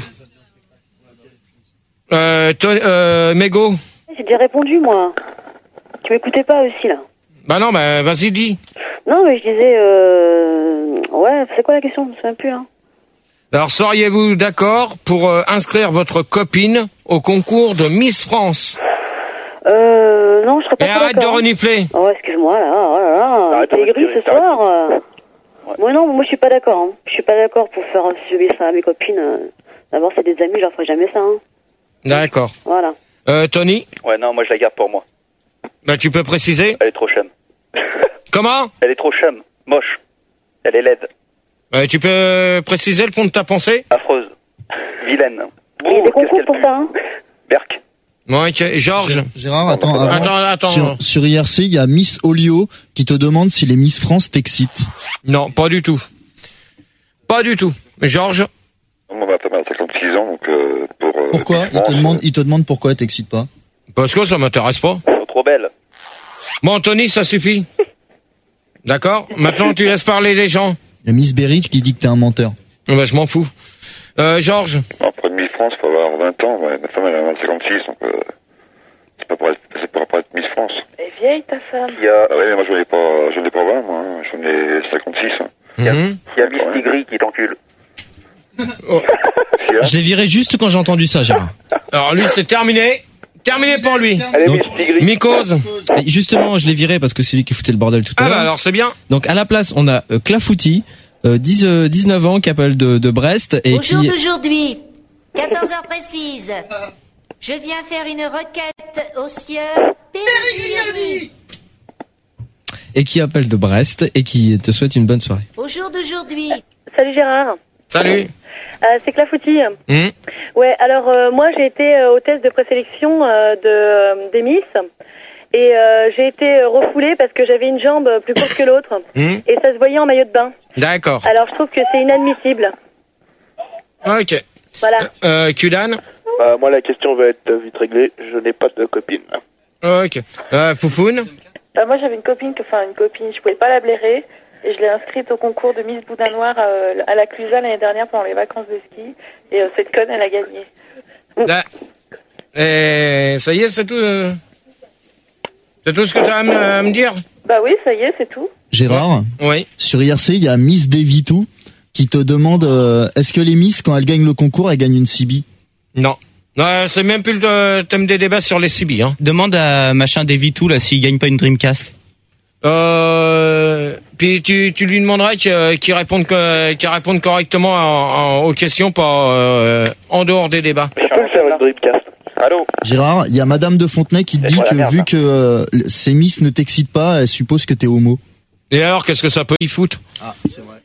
A: Euh, toi, euh, Mégo?
B: J'ai déjà répondu, moi. Tu m'écoutais pas aussi, là.
A: Bah non, bah, vas-y, dis.
B: Non, mais je disais, euh... ouais, c'est quoi la question? Je me souviens plus, hein.
A: Alors, seriez-vous d'accord pour euh, inscrire votre copine au concours de Miss France?
B: Euh, non, je serais pas
A: Et
B: trop
A: arrête de
B: d'accord, hein.
A: renifler.
B: Oh, excuse-moi, là, oh là là,
C: Arrête
B: t'es
C: de
B: aigri
C: respirer,
B: ce soir. euh. Moi, non, moi, je suis pas d'accord, hein. Je suis pas d'accord pour faire subir ça à mes copines. euh. D'abord, c'est des amis, je leur ferai jamais ça, hein.
A: D'accord.
B: Voilà.
A: Euh, Tony?
C: Ouais, non, moi je la garde pour moi.
A: Bah, tu peux préciser?
C: Elle est trop chum.
A: Comment?
C: Elle est trop chum. Moche. Elle est laide.
A: Euh, tu peux préciser le fond de ta pensée?
C: Affreuse. Vilaine.
B: Il y a des concours pour ça, hein.
C: Berk.
A: Ouais, ok. Georges?
F: Gérard, attends, avant,
A: Attends, attends.
F: Sur, sur I R C, il y a Miss Olio qui te demande si les Miss France t'excitent.
A: Non, pas du tout. Pas du tout. Georges?
K: Moi, ma femme a cinquante-six ans, donc euh, pour... Euh,
F: Pourquoi il te, demande, il te demande pourquoi elle t'excite pas.
A: Parce que ça m'intéresse pas.
C: Trop belle.
A: Bon, Tony, ça suffit. D'accord? Maintenant, tu laisses parler les gens.
F: Il y a Miss Berry qui dit que t'es un menteur.
A: Bah, je m'en fous. Euh, Georges?
K: Après Miss France, il faut avoir vingt ans. Ouais. Ma femme, elle a cinquante-six, donc euh, c'est pas pour être, c'est pas pour être Miss France.
G: Elle est vieille, ta femme.
K: Il y a... Ah ouais, mais moi, j'en ai pas, j'en ai pas vingt, moi. Hein. J'en ai cinquante-six. Hein.
C: Il y a,
A: Mhm.
C: il y a Miss Tigri qui t'encule.
A: Oh.
H: Je l'ai viré juste quand j'ai entendu ça, Gérard.
A: Alors, lui, c'est terminé. Terminé pour lui.
C: Allez,
H: Donc,
C: Miss Tigri.
A: Mycose.
H: Et justement, je l'ai viré parce que c'est lui qui foutait le bordel tout à
A: Ah,
H: l'heure.
A: bah, alors, c'est bien.
H: Donc à la place, on a euh, Clafouti, euh, dix, euh, dix-neuf ans, qui appelle de, de Brest et
L: Au jour
H: qui
L: d'aujourd'hui, quatorze heures précises, je viens faire une requête au sieur Pérignani.
H: et qui appelle de Brest et qui te souhaite une bonne soirée.
L: Au jour d'aujourd'hui.
B: Salut Gérard.
A: Salut.
B: Euh, c'est Clafouti.
A: Hum.
B: Ouais, alors euh, moi j'ai été euh, hôtesse de présélection euh, de euh, des Miss et euh, j'ai été euh, refoulée parce que j'avais une jambe plus courte que l'autre
A: Hum.
B: et ça se voyait en maillot de bain.
A: D'accord.
B: Alors je trouve que c'est inadmissible.
A: Ok.
B: Voilà.
A: Euh, Kudan?
J: Bah, moi, la question va être vite réglée. Je n'ai pas de copine.
A: Ok. Euh, Foufoune?
G: Euh, moi, j'avais une copine, que, enfin une copine, je pouvais pas la blairer et je l'ai inscrite au concours de Miss Boudin Noir euh, à la Clusa l'année dernière pendant les vacances de ski et euh, cette conne, elle a gagné.
A: Là. Et ça y est, c'est tout. euh, C'est tout ce que tu as à me, à me dire?
G: Bah oui, ça y est, c'est tout.
F: Gérard,
A: Oui.
F: sur I R C, il y a Miss Devitou qui te demande euh, est-ce que les Miss, quand elles gagnent le concours, elles gagnent une C B?
A: Non. Non, c'est même plus le thème des débats sur les C B, hein.
D: Demande à machin Devitou là s'il gagne pas une Dreamcast.
A: Euh, puis tu, tu lui demanderas qu'il qu'il réponde, que- qu'il réponde correctement en- en- aux questions, pas euh, en dehors des débats.
J: Je peux le faire une Dreamcast.
C: Allô
F: Gérard, il y a Madame de Fontenay qui te dit que
C: merde,
F: vu
C: là.
F: que euh, ces miss ne t'excitent pas, elle suppose que t'es homo.
A: Et alors, qu'est-ce que ça peut y foutre?
F: Ah, c'est vrai.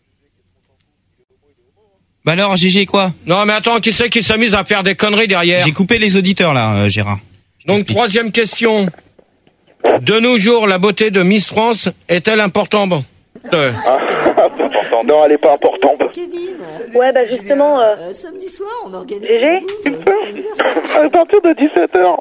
D: Bah alors, G G, quoi?
A: Non, mais attends, qui c'est qui s'amuse à faire des conneries derrière?
D: J'ai coupé les auditeurs, là, euh, Gérard.
A: Donc, troisième question. De nos jours, la beauté de Miss France est-elle importante? Euh.
J: Non, elle est pas importante.
B: Ouais, bah justement. Euh...
L: Samedi soir, on organise.
B: G G
J: À partir de dix-sept heures.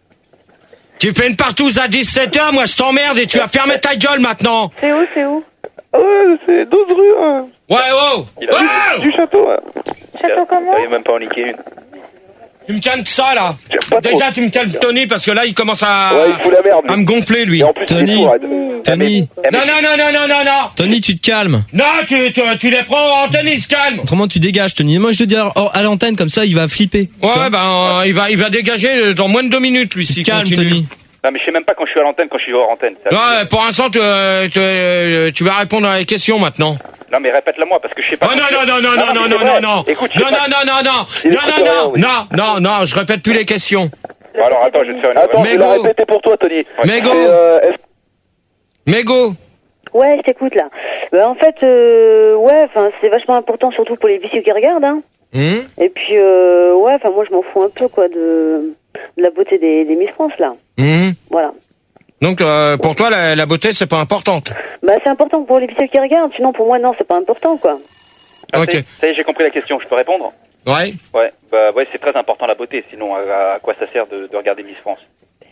A: Tu fais une partouze à dix-sept heures, moi je t'emmerde et tu vas fermer ta gueule maintenant.
B: C'est où, c'est où?
J: Ouais, c'est douze rue. Hein.
A: Ouais, oh,
C: Il a
A: oh
J: Du château. Ouais.
B: Château comment?
C: Il même pas en niquer une.
A: Tu me calmes ça là.
J: Pas
A: Déjà
J: trop.
A: tu me calmes Tony parce que là il commence à,
J: Ouais, il fout la merde.
A: à me gonfler lui.
J: Et en plus, il est
H: Tony.
J: sourd,
H: Tony,
A: Non, non, non, non, non, non, non.
H: Tony, tu te calmes.
A: Non, tu, tu, tu les prends en Tony, se calme.
H: Autrement, tu dégages, Tony. Moi, je te dis à à l'antenne, comme ça, il va flipper.
A: Ouais, ben euh, il va, il va dégager dans moins de deux minutes lui si
H: Calme,
A: continue.
H: Tony.
C: Non, mais je sais même pas quand je suis à l'antenne, quand je suis hors antenne. Ça,
A: Ouais, pour l'instant tu, euh, tu, euh, tu vas répondre à les questions maintenant.
C: Non, mais répète-la moi parce que je sais pas.
A: Oh non, non, non, non, non, non, non, non, non.
C: Écoute, je
A: Non,
C: sais pas.
A: non, non, non, non.
J: Il
A: Non,
J: écoute
A: non,
J: rien,
A: non,
J: oui.
A: non, non, non, je répète plus les questions.
C: Bon, alors attends, je vais te faire une.
J: Attends, je vais la
A: Mégo.
J: répéter pour toi, Tony.
A: Mégo.
J: C'est, euh, est-ce-
A: Mégo.
M: Ouais, je t'écoute là. Bah, en fait, euh, ouais, enfin, c'est vachement important, surtout pour les vicieux qui regardent, hein.
A: Hum
M: Et puis, euh, ouais, enfin, moi, je m'en fous un peu, quoi, de, de la beauté des, des Miss France, là.
A: Hum.
M: Voilà.
A: Donc euh, pour toi la, la beauté c'est pas importante.
M: Bah, c'est important pour les vicieux qui regardent, sinon, pour moi, non, c'est pas important, quoi.
C: Ah,
A: Ok.
C: ça y est, ça y est, j'ai compris la question. Je peux répondre?
A: Ouais.
C: Ouais, bah ouais, c'est très important la beauté. Sinon, à, à quoi ça sert de, de regarder Miss France?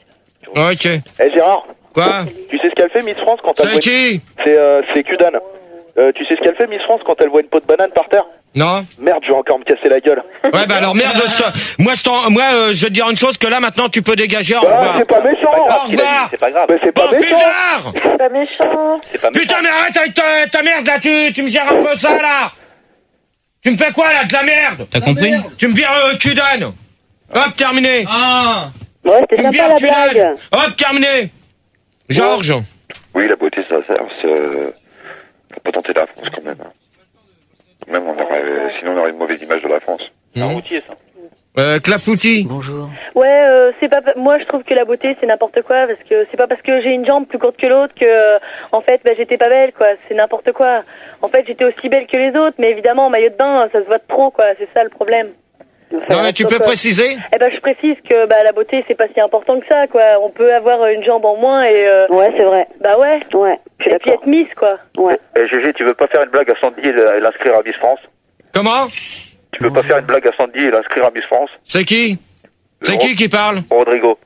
A: Ok.
J: Eh Gérard,
A: Quoi?
J: tu sais ce qu'elle fait Miss France quand elle
A: C'est
J: voit...
A: qui?
J: C'est euh, c'est Kudan. Euh, tu sais ce qu'elle fait Miss France quand elle voit une peau de banane par terre?
A: Non.
J: Merde, je vais encore me casser la gueule.
A: Ouais bah alors merde. je- Moi je t'en, moi euh, je vais te dire une chose que là maintenant tu peux dégager. Au
J: Ah,
A: revoir.
J: c'est pas méchant.
A: Au revoir.
C: C'est pas grave.
J: Mais c'est pas
A: Bon,
J: méchant.
A: Fildard.
B: C'est pas méchant.
C: C'est pas méchant.
A: Putain mais arrête avec ta, ta merde là, tu, tu me gères un peu ça là. Tu me fais quoi là, de la merde?
D: T'as compris?
A: Tu me vires euh, Kudan. Hop, terminé.
D: Ah!
M: Ouais, c'était
A: Tu me
M: sympa,
A: vires
M: la blague.
A: Kudan. Hop, terminé. Georges.
K: Oui, la beauté, ça sert. C'est, euh, faut pas tenter la France quand même. hein. Même on aurait, sinon on aurait une mauvaise image de la France.
C: C'est un routier, ça.
A: Euh, Clafouti.
L: Bonjour.
B: Ouais, euh, c'est pas. Moi, je trouve que la beauté, c'est n'importe quoi, parce que c'est pas parce que j'ai une jambe plus courte que l'autre que, euh, en fait, bah, j'étais pas belle, quoi. C'est n'importe quoi. En fait, j'étais aussi belle que les autres, mais évidemment, en maillot de bain, ça se voit de trop, quoi. C'est ça le problème.
A: Non mais tu peux préciser?
B: Eh ben, je précise que bah la beauté, c'est pas si important que ça, quoi. On peut avoir une jambe en moins et. Euh...
M: Ouais, c'est vrai.
B: Bah ouais.
M: Ouais, je suis
B: Et puis
M: d'accord.
B: être Miss, quoi.
M: Ouais.
K: Eh Gégé, tu veux pas faire une blague à Sandy et et l'inscrire à Miss France?
A: Comment?
K: Tu veux pas faire une blague à Sandy et l'inscrire à Miss France?
A: C'est qui? C'est qui qui parle?
K: Rodrigo.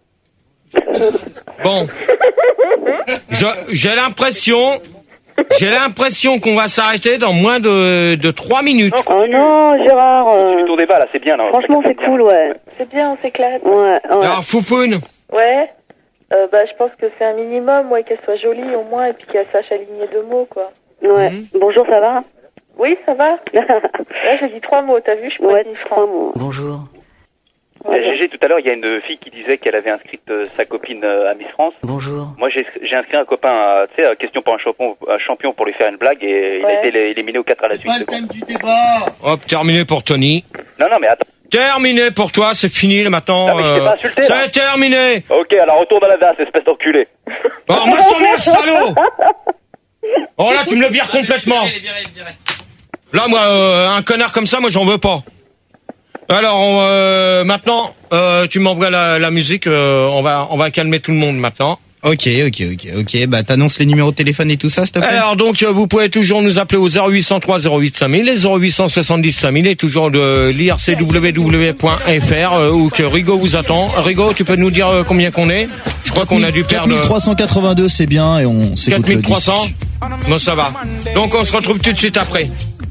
A: Bon. Je, j'ai l'impression, j'ai l'impression qu'on va s'arrêter dans moins de, de trois minutes.
M: Oh non, Gérard. euh,
C: Tu tour des balles, là, c'est bien, là.
M: Franchement, c'est cool, ouais.
B: C'est bien, on s'éclate.
M: Ouais, ouais.
A: Alors, Foufoune.
B: Ouais. Euh, bah, je pense que c'est un minimum, ouais, qu'elle soit jolie au moins, et puis qu'elle sache aligner deux mots, quoi.
M: Ouais. Bonjour, ça va?
B: Oui, ça va. Là, j'ai dit trois mots, t'as vu, je suis pas
M: Ouais,
B: Miss
M: trois
B: France.
M: mots.
L: Bonjour.
C: Eh, Gégé, tout à l'heure, il y a une fille qui disait qu'elle avait inscrit euh, sa copine euh, à Miss France.
L: Bonjour.
C: Moi, j'ai j'ai inscrit un copain, à, tu sais, à question pour un champion, un champion pour lui faire une blague et il a
B: Ouais.
C: été lé- éliminé aux quatre à la suite. c'est bon.
F: du débat.
A: Hop, terminé pour Tony.
C: Non, non, mais attends.
A: Terminé pour toi, c'est fini là, maintenant.
C: Non, mais je t'ai pas insulté, là.
A: c'est terminé.
C: Ok, alors retourne à la V A S, espèce d'enculé.
A: Oh, moi je t'emmerde, salaud. Oh là, tu me le vires complètement. Là, moi, euh, un connard comme ça, moi j'en veux pas. Alors, on, euh, maintenant, euh, tu m'envoies la, la musique. Euh, on va, on va calmer tout le monde maintenant.
D: Ok, ok, ok, ok. Bah, t'annonces les numéros de téléphone et tout ça, s'il te plaît?
A: Alors donc euh, vous pouvez toujours nous appeler au zéro huit cent trois zéro huit cinq mille, les zéro huit cent soixante-dix cinq mille et toujours de l'I R C W W point F R euh, où que Rigo vous attend. Rigo, tu peux nous dire euh, combien qu'on est? Je crois qu'on a dû
F: quatre
A: perdre
F: mille trois cent quatre-vingt-deux, c'est bien, et on s'écoute
A: quatre mille
F: le
A: trois cents.
F: disque.
A: Bon, ça va. Donc on se retrouve tout de suite après.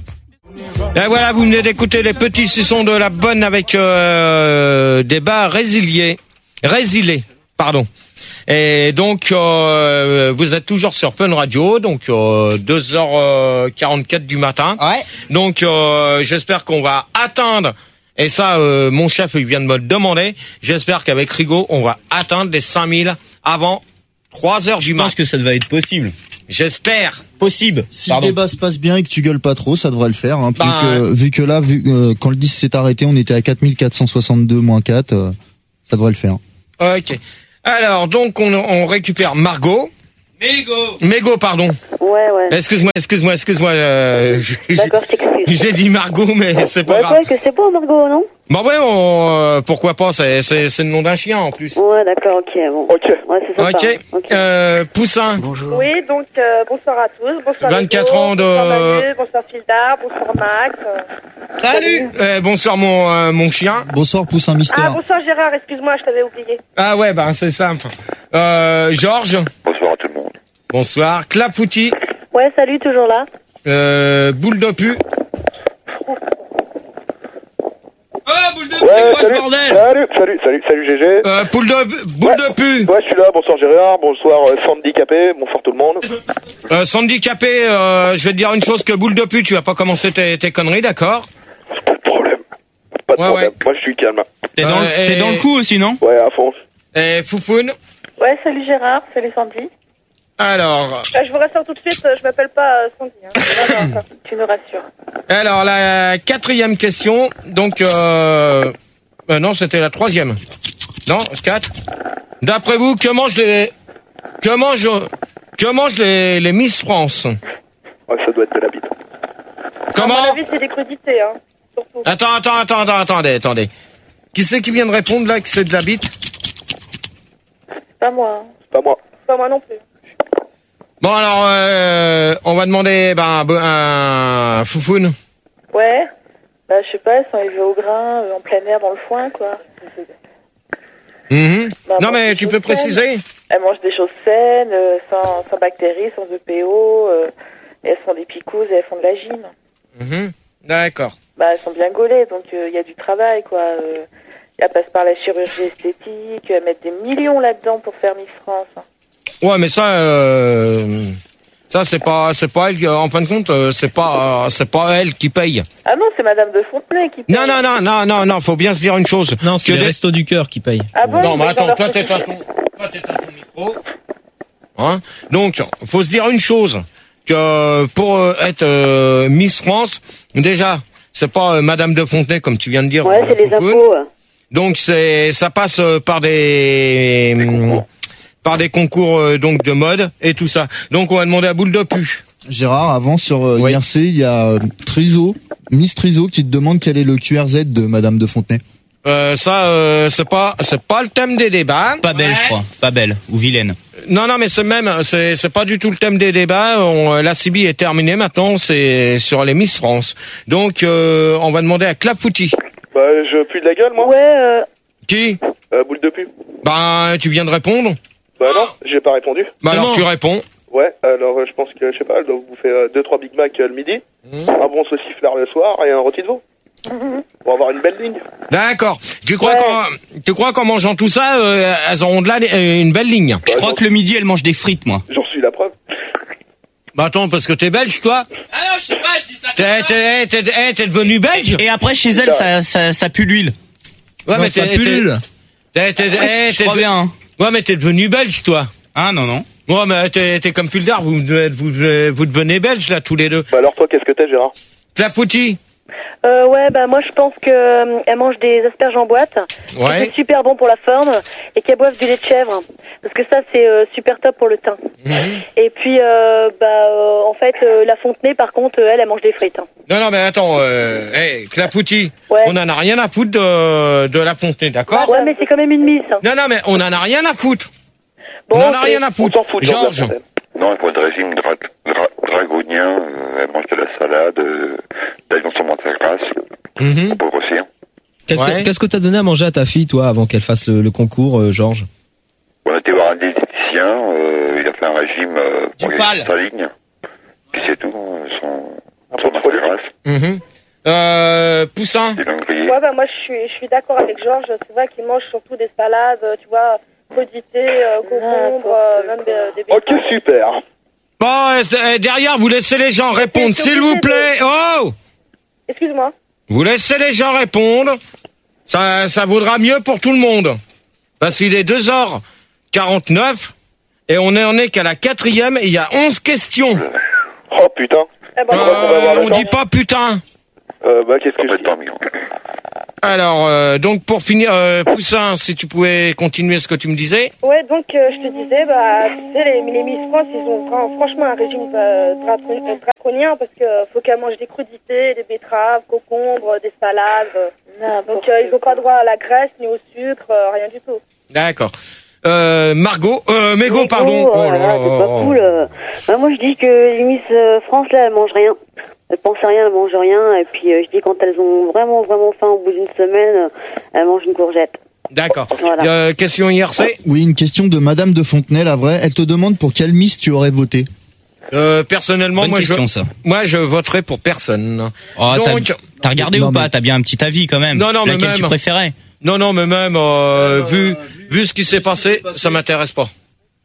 A: Et voilà, vous venez d'écouter les petits sissons de la bonne avec euh, des bas résiliés, résiliés, pardon. Et donc euh, vous êtes toujours sur Fun Radio, donc euh, deux heures quarante-quatre du matin.
D: Ouais.
A: Donc euh, j'espère qu'on va atteindre, et ça euh, mon chef il vient de me le demander, j'espère qu'avec Rigo on va atteindre les cinq mille avant trois heures du matin.
D: Je pense que ça devait être possible.
A: J'espère.
D: Possible.
F: Si
D: Pardon.
F: le débat se passe bien et que tu gueules pas trop, ça devrait le faire. Hein, vu,
A: Bah,
F: que, vu que là, vu, euh, quand le disque s'est arrêté, on était à quatre mille quatre cent soixante-deux moins quatre. Euh, Ça devrait le faire.
A: Ok. Alors, donc, on, on récupère Margot. Mégo. Mégo, pardon.
M: Ouais, ouais.
A: Excuse-moi, excuse-moi, excuse-moi. Euh,
M: D'accord, je t'excuse.
A: J'ai dit Margot, mais c'est pas
M: Ouais,
A: grave.
M: ouais, que c'est bon, Margot, non?
A: Bon, ouais, on, euh, pourquoi pas, c'est, c'est, c'est le nom d'un chien, en plus.
M: Ouais, d'accord, ok, bon.
I: Ok.
M: Ouais, c'est sympa.
A: Ok.
M: Ok.
A: Euh, Poussin.
F: Bonjour.
B: Oui, donc euh, bonsoir à tous. Bonsoir
A: vingt-quatre
B: Hugo,
A: ans de-
B: Bonsoir Manu, bonsoir Fildar, bonsoir Max. euh.
A: Salut. Euh, bonsoir, mon, euh, mon chien.
F: Bonsoir, Poussin
B: Ah,
F: Mystère.
B: bonsoir Gérard, excuse-moi, je t'avais oublié.
A: Ah ouais, bah, c'est simple. Euh, Georges.
K: Bonsoir à tout le monde.
A: Bonsoir. Clapouti.
M: Ouais, salut, toujours là.
A: Euh, Boule de pu.
J: Oh, boule de ouais, salut, salut, salut, salut, salut G G.
A: Euh, boule de, boule
J: ouais.
A: de pu.
J: Ouais, je suis là, bonsoir Gérard, bonsoir euh, Sandicapé, bonsoir tout le monde.
A: Euh, Sandicapé, euh, je vais te dire une chose que boule de pu, tu vas pas commencer tes, tes conneries, d'accord?
J: Pas de problème. Pas de
A: Ouais,
J: problème.
A: ouais.
J: Moi, je suis calme.
D: T'es dans,
A: Euh,
D: t'es
A: et-
D: dans le coup aussi, non?
J: Ouais, à fond.
A: Et Foufoune.
G: Ouais, salut Gérard, salut Sandy.
A: Alors,
B: Euh, je vous rassure tout de suite, euh, je m'appelle pas euh, Sandy. Hein.
G: Non, non, tu nous rassures.
A: alors la quatrième question. Donc, euh, euh, non, c'était la troisième. Non, quatre. D'après vous, que mangent les, que mangent, que mangent les, les Miss France?
J: Ouais, ça doit être de la bite.
A: Comment?
B: À mon avis, c'est des crudités, hein. Surtout.
A: Attends, attends, attends, attends, attendez, attendez. Qui c'est qui vient de répondre là que c'est de la bite?
G: C'est pas moi. Hein.
J: C'est pas moi.
B: C'est pas moi non plus.
A: Bon alors, euh, on va demander ben un, un Foufoune.
G: Ouais. Bah, je sais pas, elles sont élevées au grain, euh, en plein air, dans le foin, quoi.
A: Mhm.
G: Bah,
A: Non
G: bon,
A: mais
G: c'est
A: tu
G: des
A: peux
G: choses saines.
A: préciser.
G: Elles mangent des choses saines, euh, sans, sans bactéries, sans E P O. Euh, et elles font des picouzes et elles font de la gym.
A: Mhm. D'accord.
G: Bah, elles sont bien gaulées, donc il euh, y a du travail, quoi. Euh, elles passent par la chirurgie esthétique, elles mettent des millions là-dedans pour faire Miss France. Hein.
A: Ouais, mais ça, euh, ça c'est pas, c'est pas elle. qui- En fin de compte, euh, c'est pas, euh, c'est pas elle qui paye.
G: Ah non, c'est Madame de Fontenay qui paye.
A: Non, non, non, non, non, non. Faut bien se dire une chose.
H: Non, c'est
A: Que
H: les
A: des-
H: restos du cœur qui payent.
G: Ah bon,
A: Non, mais
G: ils
A: attends,
G: ont leur
A: toi t'es à
G: petit-
A: ton, toi t'es à ton micro. Hein. Donc, faut se dire une chose que pour euh, être euh, Miss France, déjà, c'est pas euh, Madame de Fontenay comme tu viens de dire.
M: Ouais,
A: euh,
M: c'est les
A: Foufoune.
M: impôts.
A: Donc c'est, ça passe euh, par des, hum, par des concours euh, donc de mode et tout ça. Donc on va demander à Boule de pu.
F: Gérard, avant sur euh,
A: Oui.
F: I R C, il y a euh, Triso, Miss Triso qui te demande quel est le Q R Z de Madame de Fontenay.
A: Euh, ça, euh, c'est pas, c'est pas le thème des débats.
D: Pas belle, je crois. Pas belle. Ou vilaine.
A: Non, non, mais c'est même, c'est, c'est pas du tout le thème des débats. On, la C B est terminée maintenant. C'est sur les Miss France. Donc, euh, on va demander à Clapouti.
J: Bah, je pue de la gueule, moi.
M: Ouais, euh,
A: Qui?
J: Euh, boule de pu.
A: Ben, tu viens de répondre.
J: Bah non, j'ai pas répondu.
A: Bah alors
H: Comment
A: tu réponds.
J: Ouais, alors euh, je pense que, je sais pas, elle doit vous faire euh, deux trois Big Mac euh, le midi, un bon sauciflard le soir et un rôti de veau. Pour avoir une belle ligne.
A: D'accord. Tu crois
M: Ouais.
A: qu'en, tu crois qu'en mangeant tout ça, euh, elles auront de là une belle ligne.
D: Je crois que le midi, elle mange des frites, moi.
J: J'en suis la preuve.
A: Bah attends, parce que t'es belge, toi.
E: Ah non, je sais pas, je dis ça.
A: T'es, t'es, t'es, t'es, t'es devenu belge.
D: Et après, chez elle, ça, ça, ça pue l'huile.
A: Ouais,
H: Non,
A: mais
H: ça
A: t'es,
H: pullule.
A: t'es, t'es, t'es,
D: Je
A: t'es,
D: crois bien, hein.
A: ouais, mais t'es devenu belge, toi.
D: Ah, non, non.
A: Ouais, mais t'es, t'es comme Puldar, vous, vous, vous devenez belge, là, tous les deux.
J: Bah alors toi, qu'est-ce que t'es, Gérard?
A: Clafouti.
M: euh, ouais, bah moi je pense que euh, elles mangent des asperges en boîte.
A: Ouais.
M: C'est super bon pour la forme et qu'elles boivent du lait de chèvre parce que ça c'est euh, super top pour le teint. Et puis euh, bah euh, en fait euh, la Fontenay par contre euh, elle elle mange des frites. Hein.
A: Non, non, mais attends, euh, hey, Clafouti.
M: Ouais.
A: On en a rien à foutre de, de la Fontenay, d'accord?
M: Ouais, mais c'est quand même une miss. Hein.
A: Non, non, mais on en a rien à foutre.
M: Bon,
A: on en a
M: ok.
A: rien à
J: On
A: foutre.
J: s'en fout de Jean-Pierre
A: Georges.
J: Fontaine.
K: Non, pour le régime dra dra dragonien, euh, elle mange de la salade, euh, d'ailleurs sur mon terrasse,
A: Mhm.
K: pour grossir.
H: Qu'est-ce
A: Ouais.
H: que qu'est-ce que t'as donné à manger à ta fille, toi, avant qu'elle fasse euh, le concours, euh, Georges?
K: On a été voir un diététicien, euh, il a fait un régime euh, pour
D: Du
K: gagner
D: pal.
K: sa ligne. Puis c'est tout, euh, son, sur ma terrasse,
A: Mhm. Euh, Poussin.
K: des linguiers.
B: Ouais, bah moi je suis, je suis d'accord avec Georges. C'est vrai qu'ils mangent surtout des salades, euh, tu vois, crudités, euh, concombres, euh, même des, des
J: Ok,
B: betteraves.
J: super.
A: Bon, euh, c'est- euh, derrière, vous laissez les gens répondre,
B: C'est
A: s'il vous
B: obligé
A: plaît. Oh!
B: Excuse-moi.
A: Vous laissez les gens répondre. Ça, ça vaudra mieux pour tout le monde. Parce qu'il est deux heures quarante-neuf et on est, on est qu'à la quatrième et il y a onze questions.
J: Oh putain.
B: Eh ben,
A: Euh,
J: on va voir le
A: on
J: temps.
A: dit pas putain.
J: Euh, bah qu'est-ce que je dis?
K: Complètement mignon.
A: Alors, euh, donc pour finir, euh, Poussin, si tu pouvais continuer ce que tu me disais.
B: Ouais, donc euh, je te disais, bah, tu sais, les, les Miss France, ils ont vra- franchement un régime euh, dra- euh, draconien parce que faut qu'elles mangent des crudités, des betteraves, concombres, des salades. Donc euh, ils n'ont pas droit à la graisse ni au sucre, euh, rien du tout.
A: D'accord. Euh, Margot, euh, Mégo,
N: Mégo,
A: pardon.
N: oh là là, c'est pas cool. euh. Bah, moi, je dis que les Miss euh, France, là, elles mangent rien. Elles pensent à rien, elles mangent rien. Et puis, euh, je dis quand elles ont vraiment, vraiment faim au bout d'une semaine, euh, elles mangent une courgette.
A: D'accord.
N: Voilà.
A: Euh, question I R C.
F: Oui, une question de Madame de Fontenay, la vraie. Elle te demande pour quelle Miss tu aurais voté.
A: Euh, personnellement,
O: Bonne
A: moi,
O: question,
A: je,
O: ça.
A: moi, je voterai pour personne.
O: Oh, t'as-
A: Donc,
O: t'as regardé
A: non,
O: ou pas
A: mais-
O: T'as bien un petit avis quand même.
A: Non, non, mais
O: Laquelle
A: même.
O: tu préférais?
A: Non, non, mais même euh, vu vu ce qui s'est passé, ça m'intéresse pas.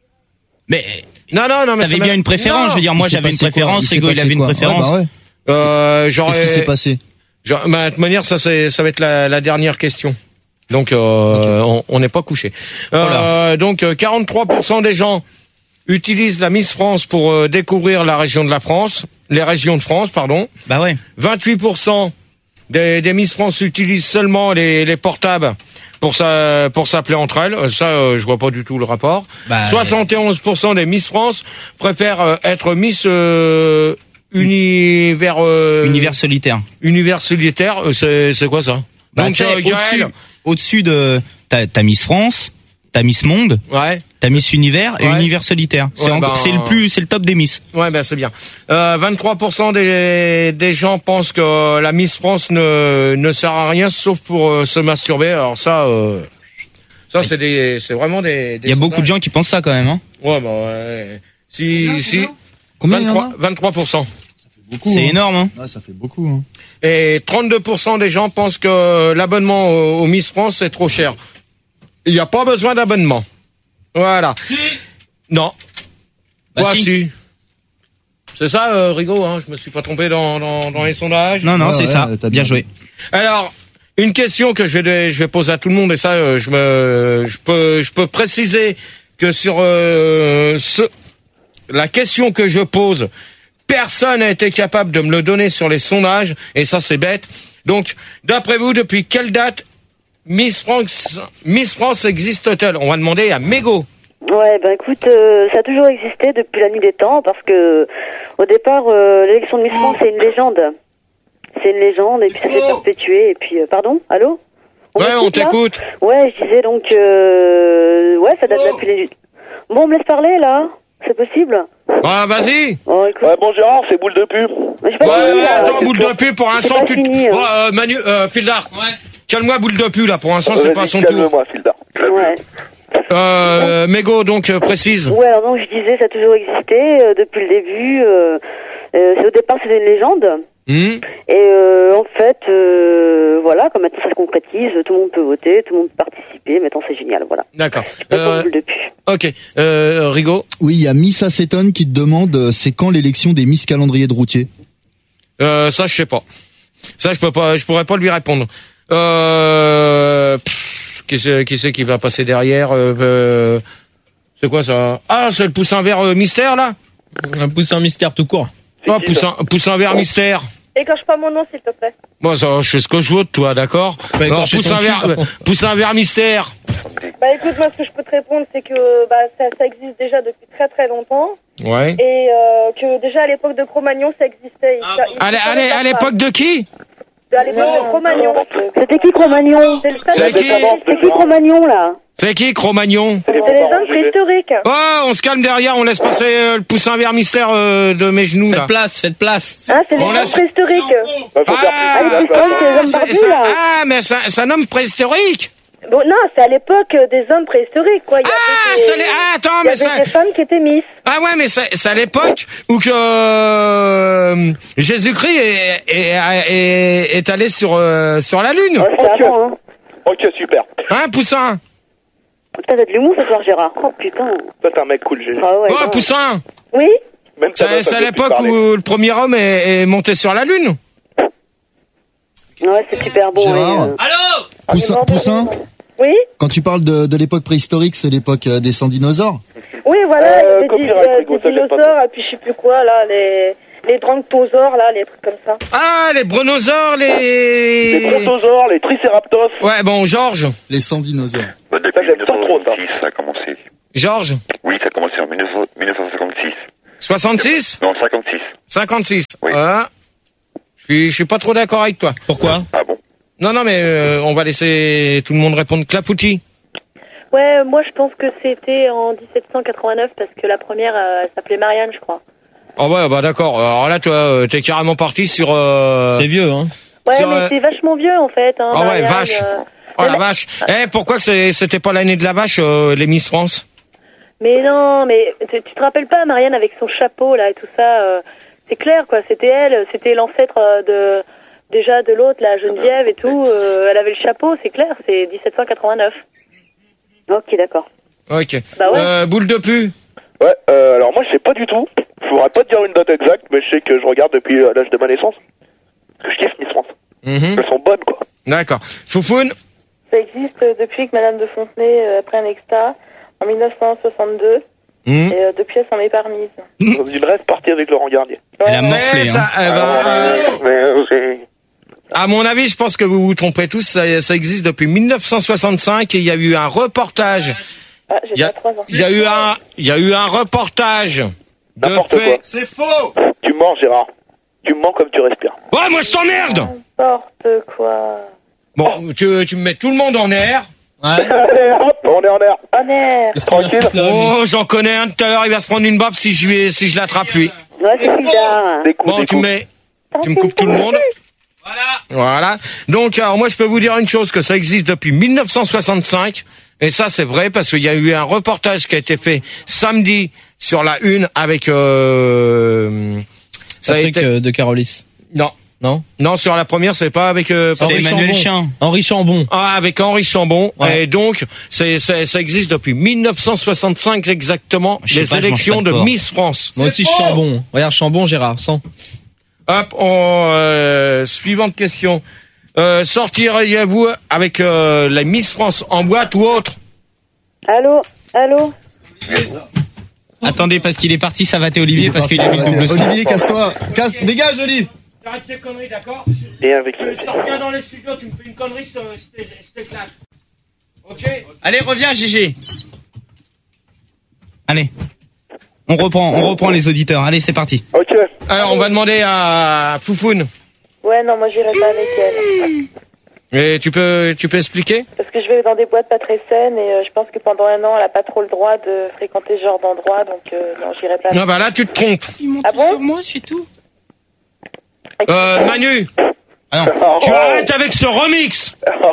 O: Mais
A: non, non, non, mais
O: t'avais
A: ça
O: bien
A: m'a-
O: une préférence.
A: Non.
O: Je veux dire, moi,
F: Il s'est
O: j'avais une
F: passé quoi
O: préférence.
F: Il s'est
O: Rigo, il
F: passé
O: avait une
F: quoi
O: préférence.
F: Ah bah ouais.
A: Euh, j'aurais.
F: Qu'est-ce qui s'est passé
A: Genre, bah, de toute manière, ça, c'est, ça va être la, la dernière question. Donc, euh, on- on n'est pas couché. Euh, donc, euh, quarante-trois pour cent des gens utilisent la Miss France pour euh, découvrir la région de la France, les régions de France, pardon.
O: Bah ouais.
A: vingt-huit pour cent des, des Miss France utilisent seulement les, les portables pour ça, pour s'appeler entre elles. Euh, Ça, euh, je vois pas du tout le rapport.
O: Bah,
A: soixante et onze pour cent des Miss France préfèrent euh, être Miss euh, univers euh,
O: Univers solitaire.
A: univers solitaire. Euh, C'est, c'est quoi ça?
O: Bah,
A: Donc,
O: tu sais,
A: euh,
O: au-dessus,
A: Gaël.
O: au-dessus de t'as, t'as Miss France, t'as Miss Monde,
A: Ouais.
O: t'as Miss Univers et
A: Ouais.
O: Univers solitaire. C'est,
A: Ouais,
O: encore-
A: bah,
O: c'est le plus, c'est le top des Miss.
A: Ouais, ben c'est bien. Euh, vingt-trois pour cent des, des gens pensent que la Miss France ne, ne sert à rien sauf pour euh, se masturber. Alors ça, euh, ça c'est des, c'est vraiment des.
O: Il y a beaucoup de gens qui pensent ça quand même. Hein.
A: Ouais, bah ouais. Si, si.
F: Combien il y en a
A: vingt-trois, vingt-trois pour cent.
F: Beaucoup,
O: C'est
F: hein.
O: énorme. Hein.
F: Ouais, ça fait beaucoup. Hein.
A: Et trente-deux pour cent des gens pensent que l'abonnement au, au Miss France est trop cher. Il n'y a pas besoin d'abonnement. Voilà. Non.
O: Bah
A: Quoi,
O: si.
A: si. C'est ça, euh, Rigaud, hein, je me suis pas trompé dans, dans, dans les sondages.
O: Non, non,
F: Ouais,
O: c'est
F: ouais,
O: ça.
F: t'as
O: Bien
F: bien
O: joué.
A: Alors, une question que je vais, je vais poser à tout le monde, et ça, euh, je me, je peux, je peux préciser que sur euh, ce, la question que je pose, personne n'a été capable de me le donner sur les sondages, et ça c'est bête. Donc, d'après vous, depuis quelle date Miss France, Miss France existe-t-elle? On va demander à Mégo.
N: Ouais, ben écoute, euh, ça a toujours existé depuis la nuit des temps parce que au départ, euh, l'élection de Miss France, c'est une légende. C'est une légende et puis ça s'est perpétué. Et puis, euh, pardon, allô?
A: Ouais, on
N: m'écoute, là
A: t'écoute.
N: Ouais, je disais donc, euh, ouais, ça date depuis les... Bon, on me laisse parler là? C'est possible?
A: Ah, vas-y.
N: Oh, écoute.
J: Ouais, bon Gérard, c'est boule de pub.
N: Mais j'ai pas
A: Ouais,
N: fini,
A: ouais,
N: là.
A: attends, boule de pu, pour
N: C'est
A: l'instant,
N: pas
A: tu...
N: fini, hein.
A: Ouais, euh, Manu, euh, Fildar. Ouais. Calme-moi, boule de pu, là, pour l'instant,
J: Euh,
A: c'est pas
J: vas-y,
A: son tour.
J: calme-moi, Fildar.
N: Ouais.
A: Euh, Mégo, donc, euh, précise.
N: Ouais, alors donc je disais, ça a toujours existé euh, depuis le début. Euh, euh, c'est au départ, c'était une légende.
A: Hmm.
N: Et euh, en fait, euh, voilà, comme maintenant ça se concrétise, tout le monde peut voter, tout le monde peut participer. Maintenant, c'est génial, voilà.
A: D'accord.
N: Pas
A: Euh,
N: boule de pu.
A: ok. Euh, Rigaud.
F: Oui, il y a Miss Acétone qui te demande euh, c'est quand l'élection des Miss Calendrier de Routier.
A: Euh, ça, je sais pas. Ça, je peux pas, je pourrais pas lui répondre. Euh, pff, qui c'est, qui c'est qui va passer derrière? euh, euh, C'est quoi ça? Ah, c'est le poussin vert euh, mystère, là?
H: Un poussin mystère tout court.
A: Oh, poussin, poussin vert mystère.
B: Écorche pas mon nom, s'il te plaît.
A: Bon, ça, je sais ce que je veux de toi, d'accord?
H: Bah,
A: Alors,
H: écorcher
A: poussin
H: ton
A: vert,
H: cul,
A: euh, poussin vert mystère.
B: Bah écoute, moi, ce que je peux te répondre, c'est que bah, ça, ça existe déjà depuis très très longtemps.
A: Ouais.
B: Et euh, que déjà à l'époque de Cro-Magnon, ça existait. Il- ça- il-
A: Allez,
B: ça-
A: allez, à l'époque de qui?
B: À l'époque de Cro-Magnon.
N: C'était qui Cro-Magnon?
B: C'est le
A: C'est
B: stade de-
A: qui?
N: C'est qui Cro-Magnon, là?
A: C'est qui, Cro-Magnon?
B: C'est les hommes préhistoriques.
A: Oh, on se calme derrière, on laisse passer euh, le poussin vert mystère euh, de mes genoux,
H: Faites
A: là.
H: place, faites place.
N: Ah, c'est les
A: On
N: hommes
A: laisse-
N: préhistoriques.
J: Ouais, faut faire
A: Ah,
J: plus de place,
N: c'est
J: là.
N: c'est les hommes
A: c'est-
N: barbus,
A: c'est-
N: là.
A: ah, mais c'est c'est un homme préhistorique.
B: Bon, non, c'est à l'époque euh, des hommes préhistoriques, quoi. Il y
A: Ah,
B: avait
A: c'est
B: des,
A: les- ah, attends,
B: il y
A: mais
B: avait
A: ça-
B: des femmes qui étaient Miss.
A: Ah ouais, mais c'est c'est à l'époque où que euh, Jésus-Christ est, est, est, est allé sur euh, sur la lune.
N: Ouais, c'est avant, hein.
J: Ok, super.
A: Hein, Poussin?
N: Putain, t'as de l'humour ce soir, Gérard. Oh, putain.
J: Toi, t'es un mec cool, Gégé.
N: Ah ouais.
A: Oh,
N: non.
A: Poussin.
B: Oui?
J: Même ta
A: C'est
J: meuf,
A: c'est à
J: elle veut plus
A: l'époque
J: parler.
A: où le premier homme est, est monté sur la lune.
N: Ouais, c'est super bon.
F: Gérard.
N: et, euh,
H: Allô?
F: Poussin, Poussin,
B: Oui?
F: quand tu parles de, de l'époque préhistorique, c'est l'époque euh, des sans dinosaures.
B: Oui, voilà,
J: Euh,
B: il y avait des,
J: copyright,
B: euh,
J: Rigo,
B: des
J: t'inquiète pas.
B: dinosaures, et puis je sais plus quoi, là, les...
M: les drantosaures, là, les trucs comme ça.
A: Ah, les brontosaures, les...
J: Les brontosaures, les triceratops.
A: Ouais, bon, Georges.
F: Les sans dinosaures.
K: Bah, depuis mille neuf cent soixante-six, ça a commencé.
A: Georges.
K: Oui, ça a commencé en mille neuf cent cinquante-six.
A: soixante-six?
K: Non, cinquante-six.
A: cinquante-six.
K: Oui.
A: Ah. Je suis, je suis pas trop d'accord avec toi.
H: Pourquoi?
K: Ah bon?
A: Non, non, mais euh, on va laisser tout le monde répondre. Clafoutis.
M: Ouais, moi je pense que c'était en dix-sept cent quatre-vingt-neuf parce que la première, euh, elle s'appelait Marianne, je crois.
A: Oh ouais, bah d'accord. Alors là, toi, euh, t'es carrément parti sur... Euh...
H: C'est vieux, hein.
M: Ouais,
A: sur,
M: mais
A: euh...
M: c'est vachement vieux en fait. Hein,
A: oh ouais,
M: Marianne,
A: vache.
M: euh...
A: Oh la
M: mais...
A: vache. Eh, pourquoi que c'est- c'était pas l'année de la vache, euh, les Miss France?
M: Mais non, mais tu, tu te rappelles pas Marianne avec son chapeau là et tout ça euh, c'est clair quoi, c'était elle, c'était l'ancêtre euh, de déjà de l'autre, la Geneviève et tout. Euh, elle avait le chapeau, c'est clair, c'est dix-sept cent quatre-vingt-neuf.
N: Ok, d'accord.
A: Ok.
M: Bah ouais.
A: Euh, boule de pu.
J: Ouais, euh, alors moi je sais pas du tout. Je pourrais pas te dire une date exacte, mais je sais que je regarde depuis euh, l'âge de ma naissance. Parce que je kiffe Miss France.
A: Mhm.
J: Elles sont bonnes quoi.
A: D'accord. Foufoune.
G: Ça existe euh, depuis que Madame de Fontenay euh, a pris un extra en mille neuf cent soixante-deux.
A: Mhm.
G: Et euh, depuis, elle s'en est permise.
J: On dirait partie avec Laurent Garnier.
O: Elle a morflé,
A: C'est ça,
O: hein.
A: eh ben,
J: Ah,
A: euh,
J: mais, euh,
A: à mon avis, je pense que vous vous trompez tous. Ça, ça existe depuis mille neuf cent soixante-cinq et il y a eu un reportage.
G: Ah,
A: Il y
G: j'étais
A: a,
G: à trois ans.
A: il y a eu un, il y a eu un reportage de
J: N'importe
A: fait.
J: quoi.
F: C'est faux.
J: Tu mens Gérard. Tu mens comme tu respires.
A: Ouais, moi je t'emmerde.
G: N'importe quoi.
A: Bon, tu, tu me mets tout le monde en air.
H: Ouais.
J: Allez, hop, on est en air.
G: En air.
J: Tranquille.
A: Oh, j'en connais un tout à l'heure. Il va se prendre une baffe si je lui, si je l'attrape lui.
N: Ouais, c'est bizarre.
J: Des coups,
A: Bon,
J: des
A: tu
J: coups.
A: me mets, tu me coupes tout le monde. Voilà. Donc, alors moi, je peux vous dire une chose, que ça existe depuis mille neuf cent soixante-cinq. Et ça, c'est vrai, parce qu'il y a eu un reportage qui a été fait samedi sur la une avec... Euh, ça a
H: Patrick
A: été...
H: euh, de Carolis.
A: Non.
H: Non.
A: Non, sur la première, c'est pas avec... Euh,
O: C'était
A: Henri
O: Emmanuel
A: Chambon.
O: Chien.
H: Henri Chambon.
A: Ah, avec Henri Chambon.
H: Ouais.
A: Et donc, c'est, c'est, ça existe depuis mille neuf cent soixante-cinq exactement,
O: Je sais
A: les
O: pas, je mange
A: élections
O: pas de
A: de
O: porc.
A: Miss France.
H: Moi aussi Chambon. Regarde Chambon, Gérard, cent.
A: Hop, on, euh, suivante question. Euh, sortiriez-vous avec euh, la Miss France en boîte ou autre?
N: Allô, allô.
O: Attendez, parce qu'il est parti savater Olivier parce qu'il a mis le double son.
F: Olivier, casse-toi. Casse, dégage, Olivier.
A: Arrête tes conneries, d'accord?
J: Et avec
A: Tu reviens dans les studios, tu me fais une connerie, je te- je te- je t'éclate. Ok?
O: Allez, reviens, G G. Allez. On reprend, on reprend les auditeurs. Allez, c'est parti.
J: Ok.
A: Alors, on va demander à Foufoune.
G: Ouais, non, moi j'irai pas avec elle.
A: Et tu peux, tu peux expliquer?
G: Parce que je vais dans des boîtes pas très saines et euh, je pense que pendant un an, elle a pas trop le droit de fréquenter ce genre d'endroit, donc euh, non, j'irai pas avec.
A: Non, bah là, tu te trompes.
G: Ah bon?
N: Moi, c'est tout.
A: Euh, Manu,
O: Ah non,
A: tu arrêtes avec ce remix.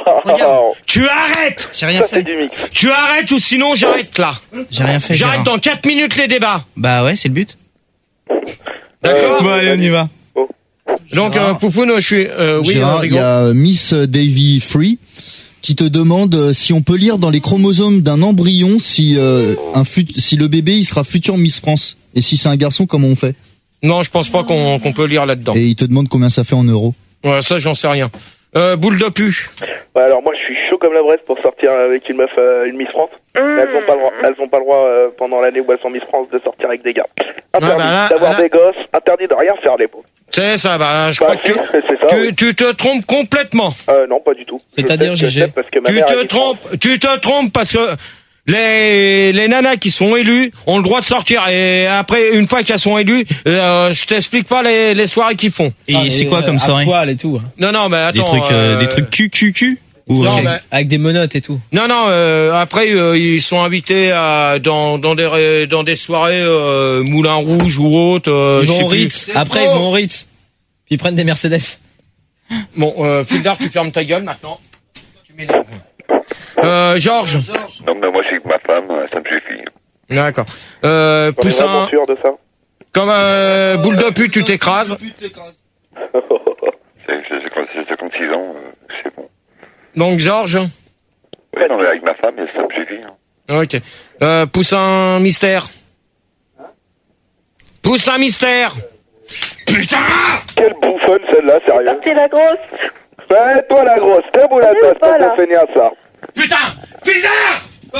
A: Tu arrêtes.
O: j'ai rien
J: Ça c'est
O: fait.
J: du mix.
A: Tu arrêtes ou sinon j'arrête là.
O: J'ai rien fait.
A: J'arrête
O: Gérard.
A: dans quatre minutes les débats.
O: Bah ouais, c'est le but.
A: D'accord?
O: Bon, allez, on y va.
A: Donc, euh, Foufoune, je suis... Euh, oui,
F: Gérard, il y a euh, Miss Davy Free qui te demande euh, si on peut lire dans les chromosomes d'un embryon si euh, un fut- si le bébé il sera futur Miss France et si c'est un garçon comment on fait.
A: Non, je pense pas qu'on qu'on peut lire là-dedans.
F: Et il te demande combien ça fait en euros.
A: Ouais, ça, j'en sais rien. Euh, boule de pu.
J: Ouais, alors moi je suis chaud comme la braise pour sortir avec une meuf, euh, une Miss France. Mais elles ont pas le droit, elles ont pas le droit euh, pendant l'année où elles sont Miss France de sortir avec des gars. Interdit
A: bah là-
J: d'avoir
A: là-
J: des gosses, interdit de rien faire les pauvres.
A: C'est ça, bah, je
J: Bah,
A: crois que
J: si,
A: tu,
J: c'est ça,
A: tu,
J: oui.
A: tu te trompes complètement.
J: Euh, non, pas du tout.
H: C'est-à-dire,
J: Je sais que
H: G G?
J: c'est parce que ma
A: Tu
J: mère est
A: te
J: Miss France.
A: trompes, tu te trompes parce que les, les nanas qui sont élues ont le droit de sortir et après, une fois qu'elles sont élues, euh, je t'explique pas les, les soirées qu'ils font.
O: Et
H: Ah,
O: c'est
H: et,
O: quoi
H: euh,
O: comme
H: à
O: soirée?
H: poil et tout.
A: Non, non, mais
O: Des
A: attends.
O: trucs, euh,
A: euh,
O: des trucs Q Q Q ou
A: Non,
O: euh,
A: mais-
H: Avec des menottes et tout.
A: Non, non. Euh, après, euh, ils sont invités à dans dans des ré- dans des soirées euh, Moulin Rouge ou autres. Euh,
H: Ils
A: je
H: vont
A: sais
H: au
A: plus.
H: Ritz. Après, ils vont au Ritz. Puis ils prennent des Mercedes.
A: Bon, euh, Fildar, tu fermes ta gueule maintenant. Tu m'énerves. Euh, Georges.
K: Donc, bah, moi, je suis avec ma femme, euh, ça me suffit.
A: D'accord. Euh,
J: On est
A: Poussin.
J: vraiment sûr de ça.
A: Comme euh, boule de pute, tu t'écrases.
K: C'est c'est- c'est cinquante-six ans, euh, c'est bon.
A: Donc Georges.
K: Ouais, non, mais avec ma femme, ça me suffit. Hein.
A: Ok. Euh, Poussin mystère. Poussin mystère. Putain.
J: Quelle bouffonne celle-là, sérieux.
M: T'es la grosse.
J: Ouais, toi la grosse, t'es bout la
M: Allez,
J: tête,
M: pas,
J: t'as
M: là.
J: fait ça.
A: Putain. Fildar.
M: Eh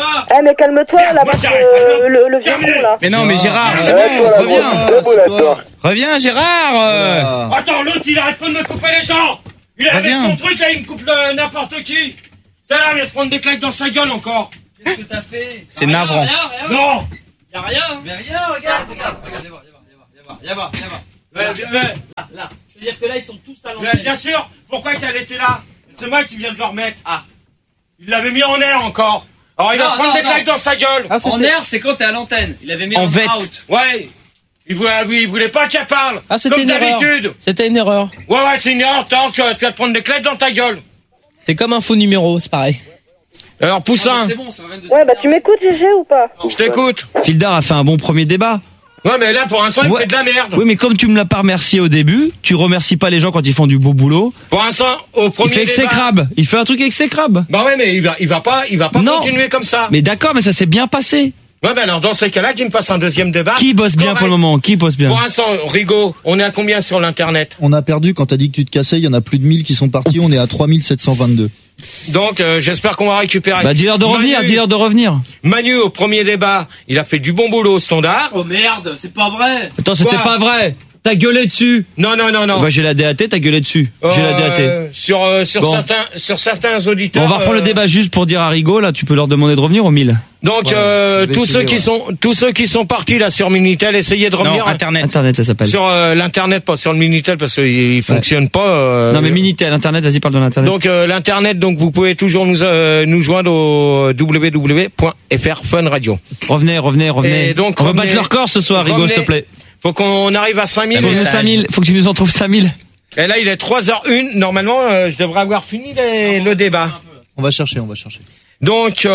M: mais calme-toi, là, parce que euh, le, le vieux con, là.
O: Mais non, mais Gérard, c'est
I: Ouais,
O: bon,
I: toi,
O: reviens. Reviens, Gérard. euh.
A: Attends, l'autre, il arrête pas de me couper les gens. Il est avec
O: Reviens.
A: son truc, là, il me coupe le- n'importe qui. T'es là, il vient se prendre des claques dans sa gueule encore.
P: Qu'est-ce que t'as fait?
O: C'est navrant.
P: Rien, rien, rien.
A: Non.
P: Y'a rien. Mais rien, regarde, regarde. Regarde, viens voir, viens voir, viens voir, viens voir, viens voir.
A: Ouais, bien, ouais.
P: Là, là. C'est-à-dire que là, ils sont tous à
A: Mais
P: l'antenne.
A: bien sûr, pourquoi qu'elle était là? C'est moi qui viens de le remettre. Ah. Il l'avait mis en air encore. Alors il va
P: Non,
A: se prendre
P: non,
A: des
P: non.
A: claques dans sa gueule.
P: Ah, en air, c'est quand t'es à l'antenne. Il avait mis en out.
A: Ouais. Il voulait, il voulait pas qu'elle parle.
H: Ah, c'était
A: Comme
H: une erreur.
A: d'habitude.
H: C'était une erreur.
A: Ouais, ouais, c'est une erreur. Tant que tu vas te prendre des claques dans ta gueule.
H: C'est comme un faux numéro, c'est pareil.
A: Alors, Poussin.
P: C'est bon, ça va même de
M: Ouais, bah tu m'écoutes, G G, ou pas?
A: Je t'écoute.
E: Fildar a fait un bon premier débat.
A: Ouais, mais là, pour l'instant, il
E: Ouais.
A: fait de la merde.
E: Oui, mais comme tu me l'as pas remercié au début, tu remercies pas les gens quand ils font du beau boulot.
A: Pour l'instant, au premier
E: Il fait
A: débat.
E: exécrable. Il fait un truc exécrable.
A: Bah ouais, mais il va, il va pas, il va pas
E: Non.
A: continuer comme ça.
E: Mais d'accord, mais ça s'est bien passé.
A: Ouais, bah alors, dans ces cas-là, qu'il me fasse un deuxième débat.
E: Qui bosse bien
A: Correct.
E: pour le moment? Qui bosse bien?
A: Pour l'instant, Rigaud, on est à combien sur l'internet?
F: On a perdu quand t'as dit que tu te cassais, il y en a plus de mille qui sont partis, on est à trois mille sept cent vingt-deux.
A: Donc, euh, j'espère qu'on va récupérer.
E: Bah, dis-leur de revenir,
A: Manu-
E: dis-leur de revenir.
A: Manu, au premier débat, il a fait du bon boulot au standard.
P: Oh merde, c'est pas vrai.
E: Attends, c'était
A: Quoi
E: pas vrai. T'as gueulé dessus.
A: Non, non, non, non.
E: Bah, j'ai la D A T, t'as gueulé dessus. J'ai la D A T.
A: Euh, sur euh, sur
E: Bon.
A: certains sur certains auditeurs.
E: Bon, on va reprendre
A: euh,
E: le débat juste pour dire à Rigaud, là, tu peux leur demander de revenir au mille.
A: Donc
F: Ouais,
A: euh,
F: je vais
A: tous
F: essayer,
A: ceux qui
F: ouais.
A: sont tous ceux qui sont partis là sur Minitel, essayez de revenir
O: Non, Internet.
E: Internet, ça s'appelle.
A: sur euh, l'internet, pas sur le Minitel parce qu'il il fonctionne pas. euh,
E: Non, mais Minitel, Internet, vas-y, parle de l'Internet.
A: Donc euh, l'internet, donc vous pouvez toujours nous euh, nous joindre au w w w point f r fun radio.
E: revenez, revenez, revenez.
A: Et donc,
E: on va
A: revenez-
E: battre leur corps ce soir, Rigaud,
A: revenez-
E: s'il te plaît.
A: Faut qu'on arrive à cinq mille.
E: Faut que nous cinq mille, faut que tu nous en trouves cinq mille.
A: Et là il est trois heures une. Normalement, euh, je devrais avoir fini les- le débat.
F: On va chercher, on va chercher.
A: Donc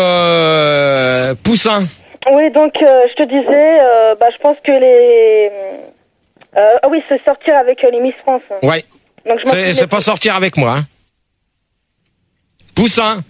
A: euh, Poussin.
M: Oui, donc euh, je te disais, euh, bah je pense que les... Euh, ah oui, c'est sortir avec euh, les Miss France.
A: Ouais.
M: Donc je m'en
A: C'est
M: souvenais
A: c'est pas
M: plus.
A: sortir avec moi. Hein. Poussin.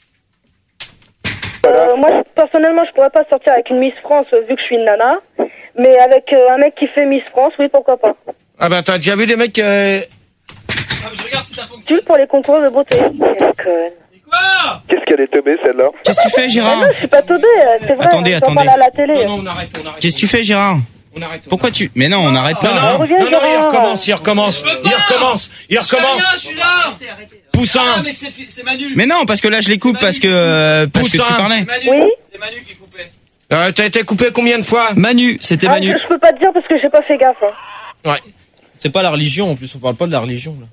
M: Euh, moi, je- personnellement, je pourrais pas sortir avec une Miss France euh, vu que je suis une nana. Mais avec euh, un mec qui fait Miss France, oui, pourquoi pas.
A: Ah bah t'as déjà vu des mecs euh...
P: Ah, mais je regarde si ça fonctionne.
M: Tu veux pour les concours de beauté. Quelle conne.
P: Quoi?
I: Qu'est-ce qu'elle est teubée, celle-là?
O: Qu'est-ce que tu fais,
M: Ah
O: Gérard?
M: non, je suis pas teubée, euh, c'est vrai.
O: Attendez,
M: on t'en
O: attendez.
M: parle à la télé.
A: Non, non, on arrête, on arrête.
O: Qu'est-ce que tu fais, Gérard?
A: On arrête. on
O: Pourquoi tu... Mais non, on n'arrête
A: Non,
O: pas.
A: non,
O: hein.
M: reviens,
A: non, non, il
M: Gérard.
A: recommence, il recommence,
P: Je peux
A: il
P: pas.
A: recommence, il
P: Je fais
A: recommence.
P: rien, je suis là.
A: Poussin.
P: Ah, mais c'est c'est Manu.
O: Mais non, parce que là, je les coupe parce que, euh, parce que
A: Poussin.
O: tu parlais.
P: C'est Manu.
M: Oui.
P: C'est Manu qui coupait.
A: Euh, T'as été coupé combien de fois?
E: Manu, c'était
M: Ah,
E: Manu.
M: je peux pas te dire parce que j'ai pas fait gaffe. Hein.
A: Ouais.
H: C'est pas la religion, en plus, on parle pas de la religion, là.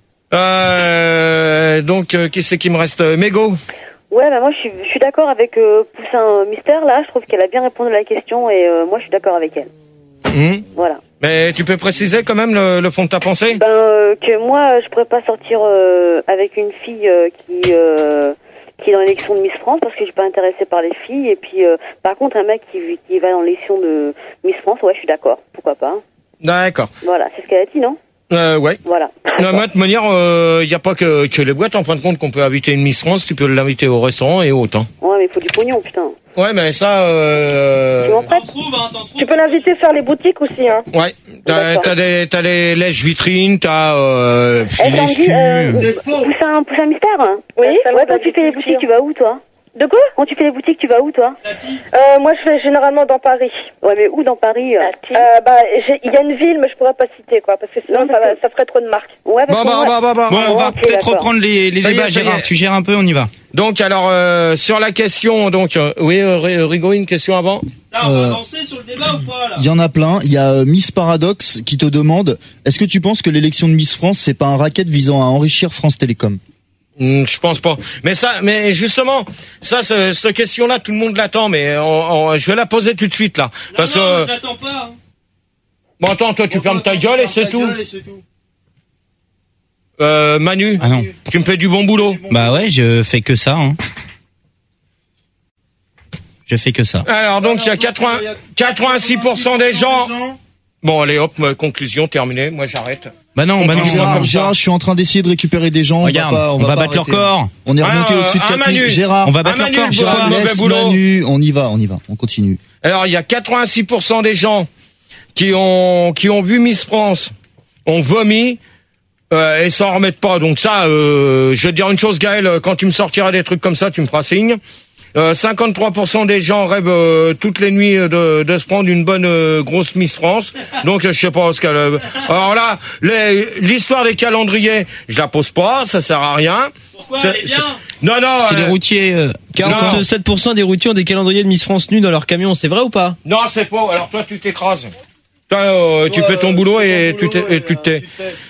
A: Euh, donc, euh, qui c'est qui me reste? Euh, Mégo.
N: Ouais, bah moi je suis, je suis d'accord avec euh, Poussin Mystère là. Je trouve qu'elle a bien répondu à la question et euh, moi je suis d'accord avec elle.
A: Hum.
N: Voilà.
A: Mais tu peux préciser quand même le, le fond de ta pensée?
N: Ben euh, que moi je pourrais pas sortir euh, avec une fille euh, qui euh, qui est dans l'élection de Miss France parce que je suis pas intéressée par les filles et puis euh, par contre un mec qui, qui va dans l'élection de Miss France, ouais je suis d'accord. Pourquoi pas?
A: D'accord.
N: Voilà, c'est ce qu'elle a dit, non?
A: Euh, ouais.
N: Voilà.
A: Non, mais de toute manière, il euh, n'y a pas que, que les boîtes, en fin de compte, qu'on peut inviter une Miss France, tu peux l'inviter au restaurant et autant.
N: Ouais, mais il faut du pognon, putain.
A: Ouais, mais ça, euh...
N: Tu m'en prêtes?
M: Tu peux l'inviter faire les boutiques aussi, hein.
A: Ouais, t'as,
M: D'accord.
A: t'as des, t'as les lèches vitrines, t'as, euh,
N: Eh,
A: lèche
N: Tanguy,
A: cul.
N: euh, Poussin, Poussin Mystère?
M: Oui,
N: Ouais,
M: salon
N: quand tu fais les boutiques, tu vas où, toi?
M: De quoi?
N: Quand tu fais les boutiques, tu vas où, toi?
M: Euh, moi, je vais généralement dans Paris.
N: Ouais, mais où dans Paris? euh
M: Euh, bah, j'ai- il y a une ville, mais je pourrais pas citer, quoi, parce que sinon, ça, va- ça ferait trop de marques.
N: Ouais,
A: Bon, bah, bah, bah, bah.
O: Bon, on va
N: ok,
O: peut-être
N: d'accord.
O: reprendre les, les
A: Ça y est,
O: débats,
A: ça y
O: Gérard.
A: est.
O: Tu gères un peu, on y va.
A: Donc, alors, euh, sur la question, donc, euh, oui, euh, Ri- Rigaud, une question avant?
P: Putain, on va
F: Euh,
P: avancer sur le débat ou pas là?
F: Il y en a plein. Il y a euh, Miss Paradox qui te demande est-ce que tu penses que l'élection de Miss France c'est pas un racket visant à enrichir France Télécom?
A: Hmm, je pense pas. Mais ça, mais justement, ça, ce- cette question-là, tout le monde l'attend, mais on- on- je vais la poser tout de suite, là.
P: Non,
A: Parce
P: non,
A: que,
P: je l'attends pas. hein.
A: bon, attends, toi, tu fermes ta gueule et c'est tout. Euh, Manu,
O: Ah non.
A: tu me fais du bon boulot.
O: Bah ouais, je fais que ça, hein. Je fais que ça.
A: Alors, donc, il y a quatre-vingts, quatre-vingt-six pour cent des gens. Bon, allez, hop, ma conclusion terminée. Moi, j'arrête.
O: Bah non, bah non.
F: Gérard, Gérard, je suis en train d'essayer de récupérer des gens.
O: Regarde,
F: on va, pas,
O: on
F: va
O: va
F: pas
O: battre leur
F: arrêter.
O: corps.
F: On est remonté
A: Ah,
F: au-dessus de
A: un
F: quatre mille.
A: Manu.
F: Gérard,
O: On va battre
A: Un
O: leur
A: Manu,
O: corps,
A: le
O: Gérard.
A: mauvais
F: laisse
A: boulot.
F: Manu, on y va, on y va, on continue.
A: Alors, il y a quatre-vingt-six pour cent des gens qui ont, qui ont vu Miss France, ont vomi, euh, et s'en remettent pas. Donc ça, euh, je vais te dire une chose, Gaël, quand tu me sortiras des trucs comme ça, tu me feras signe. Euh, cinquante-trois pour cent des gens rêvent euh, toutes les nuits de, de se prendre une bonne euh, grosse Miss France. Donc, euh, je sais pas ce qu'elle... Euh, alors là, les- l'histoire des calendriers, je la pose pas, ça sert à rien.
H: Pourquoi
A: C'est-
H: elle est bien
A: c'est- Non, non.
H: C'est les
A: routiers.
H: euh, quarante-sept pour cent des routiers ont des calendriers de Miss France nus dans leur camion, c'est vrai ou pas?
A: Non, c'est faux. Alors toi, tu t'écrases. Toi, euh, tu fais ton boulot et tu t'es- et tu t'es.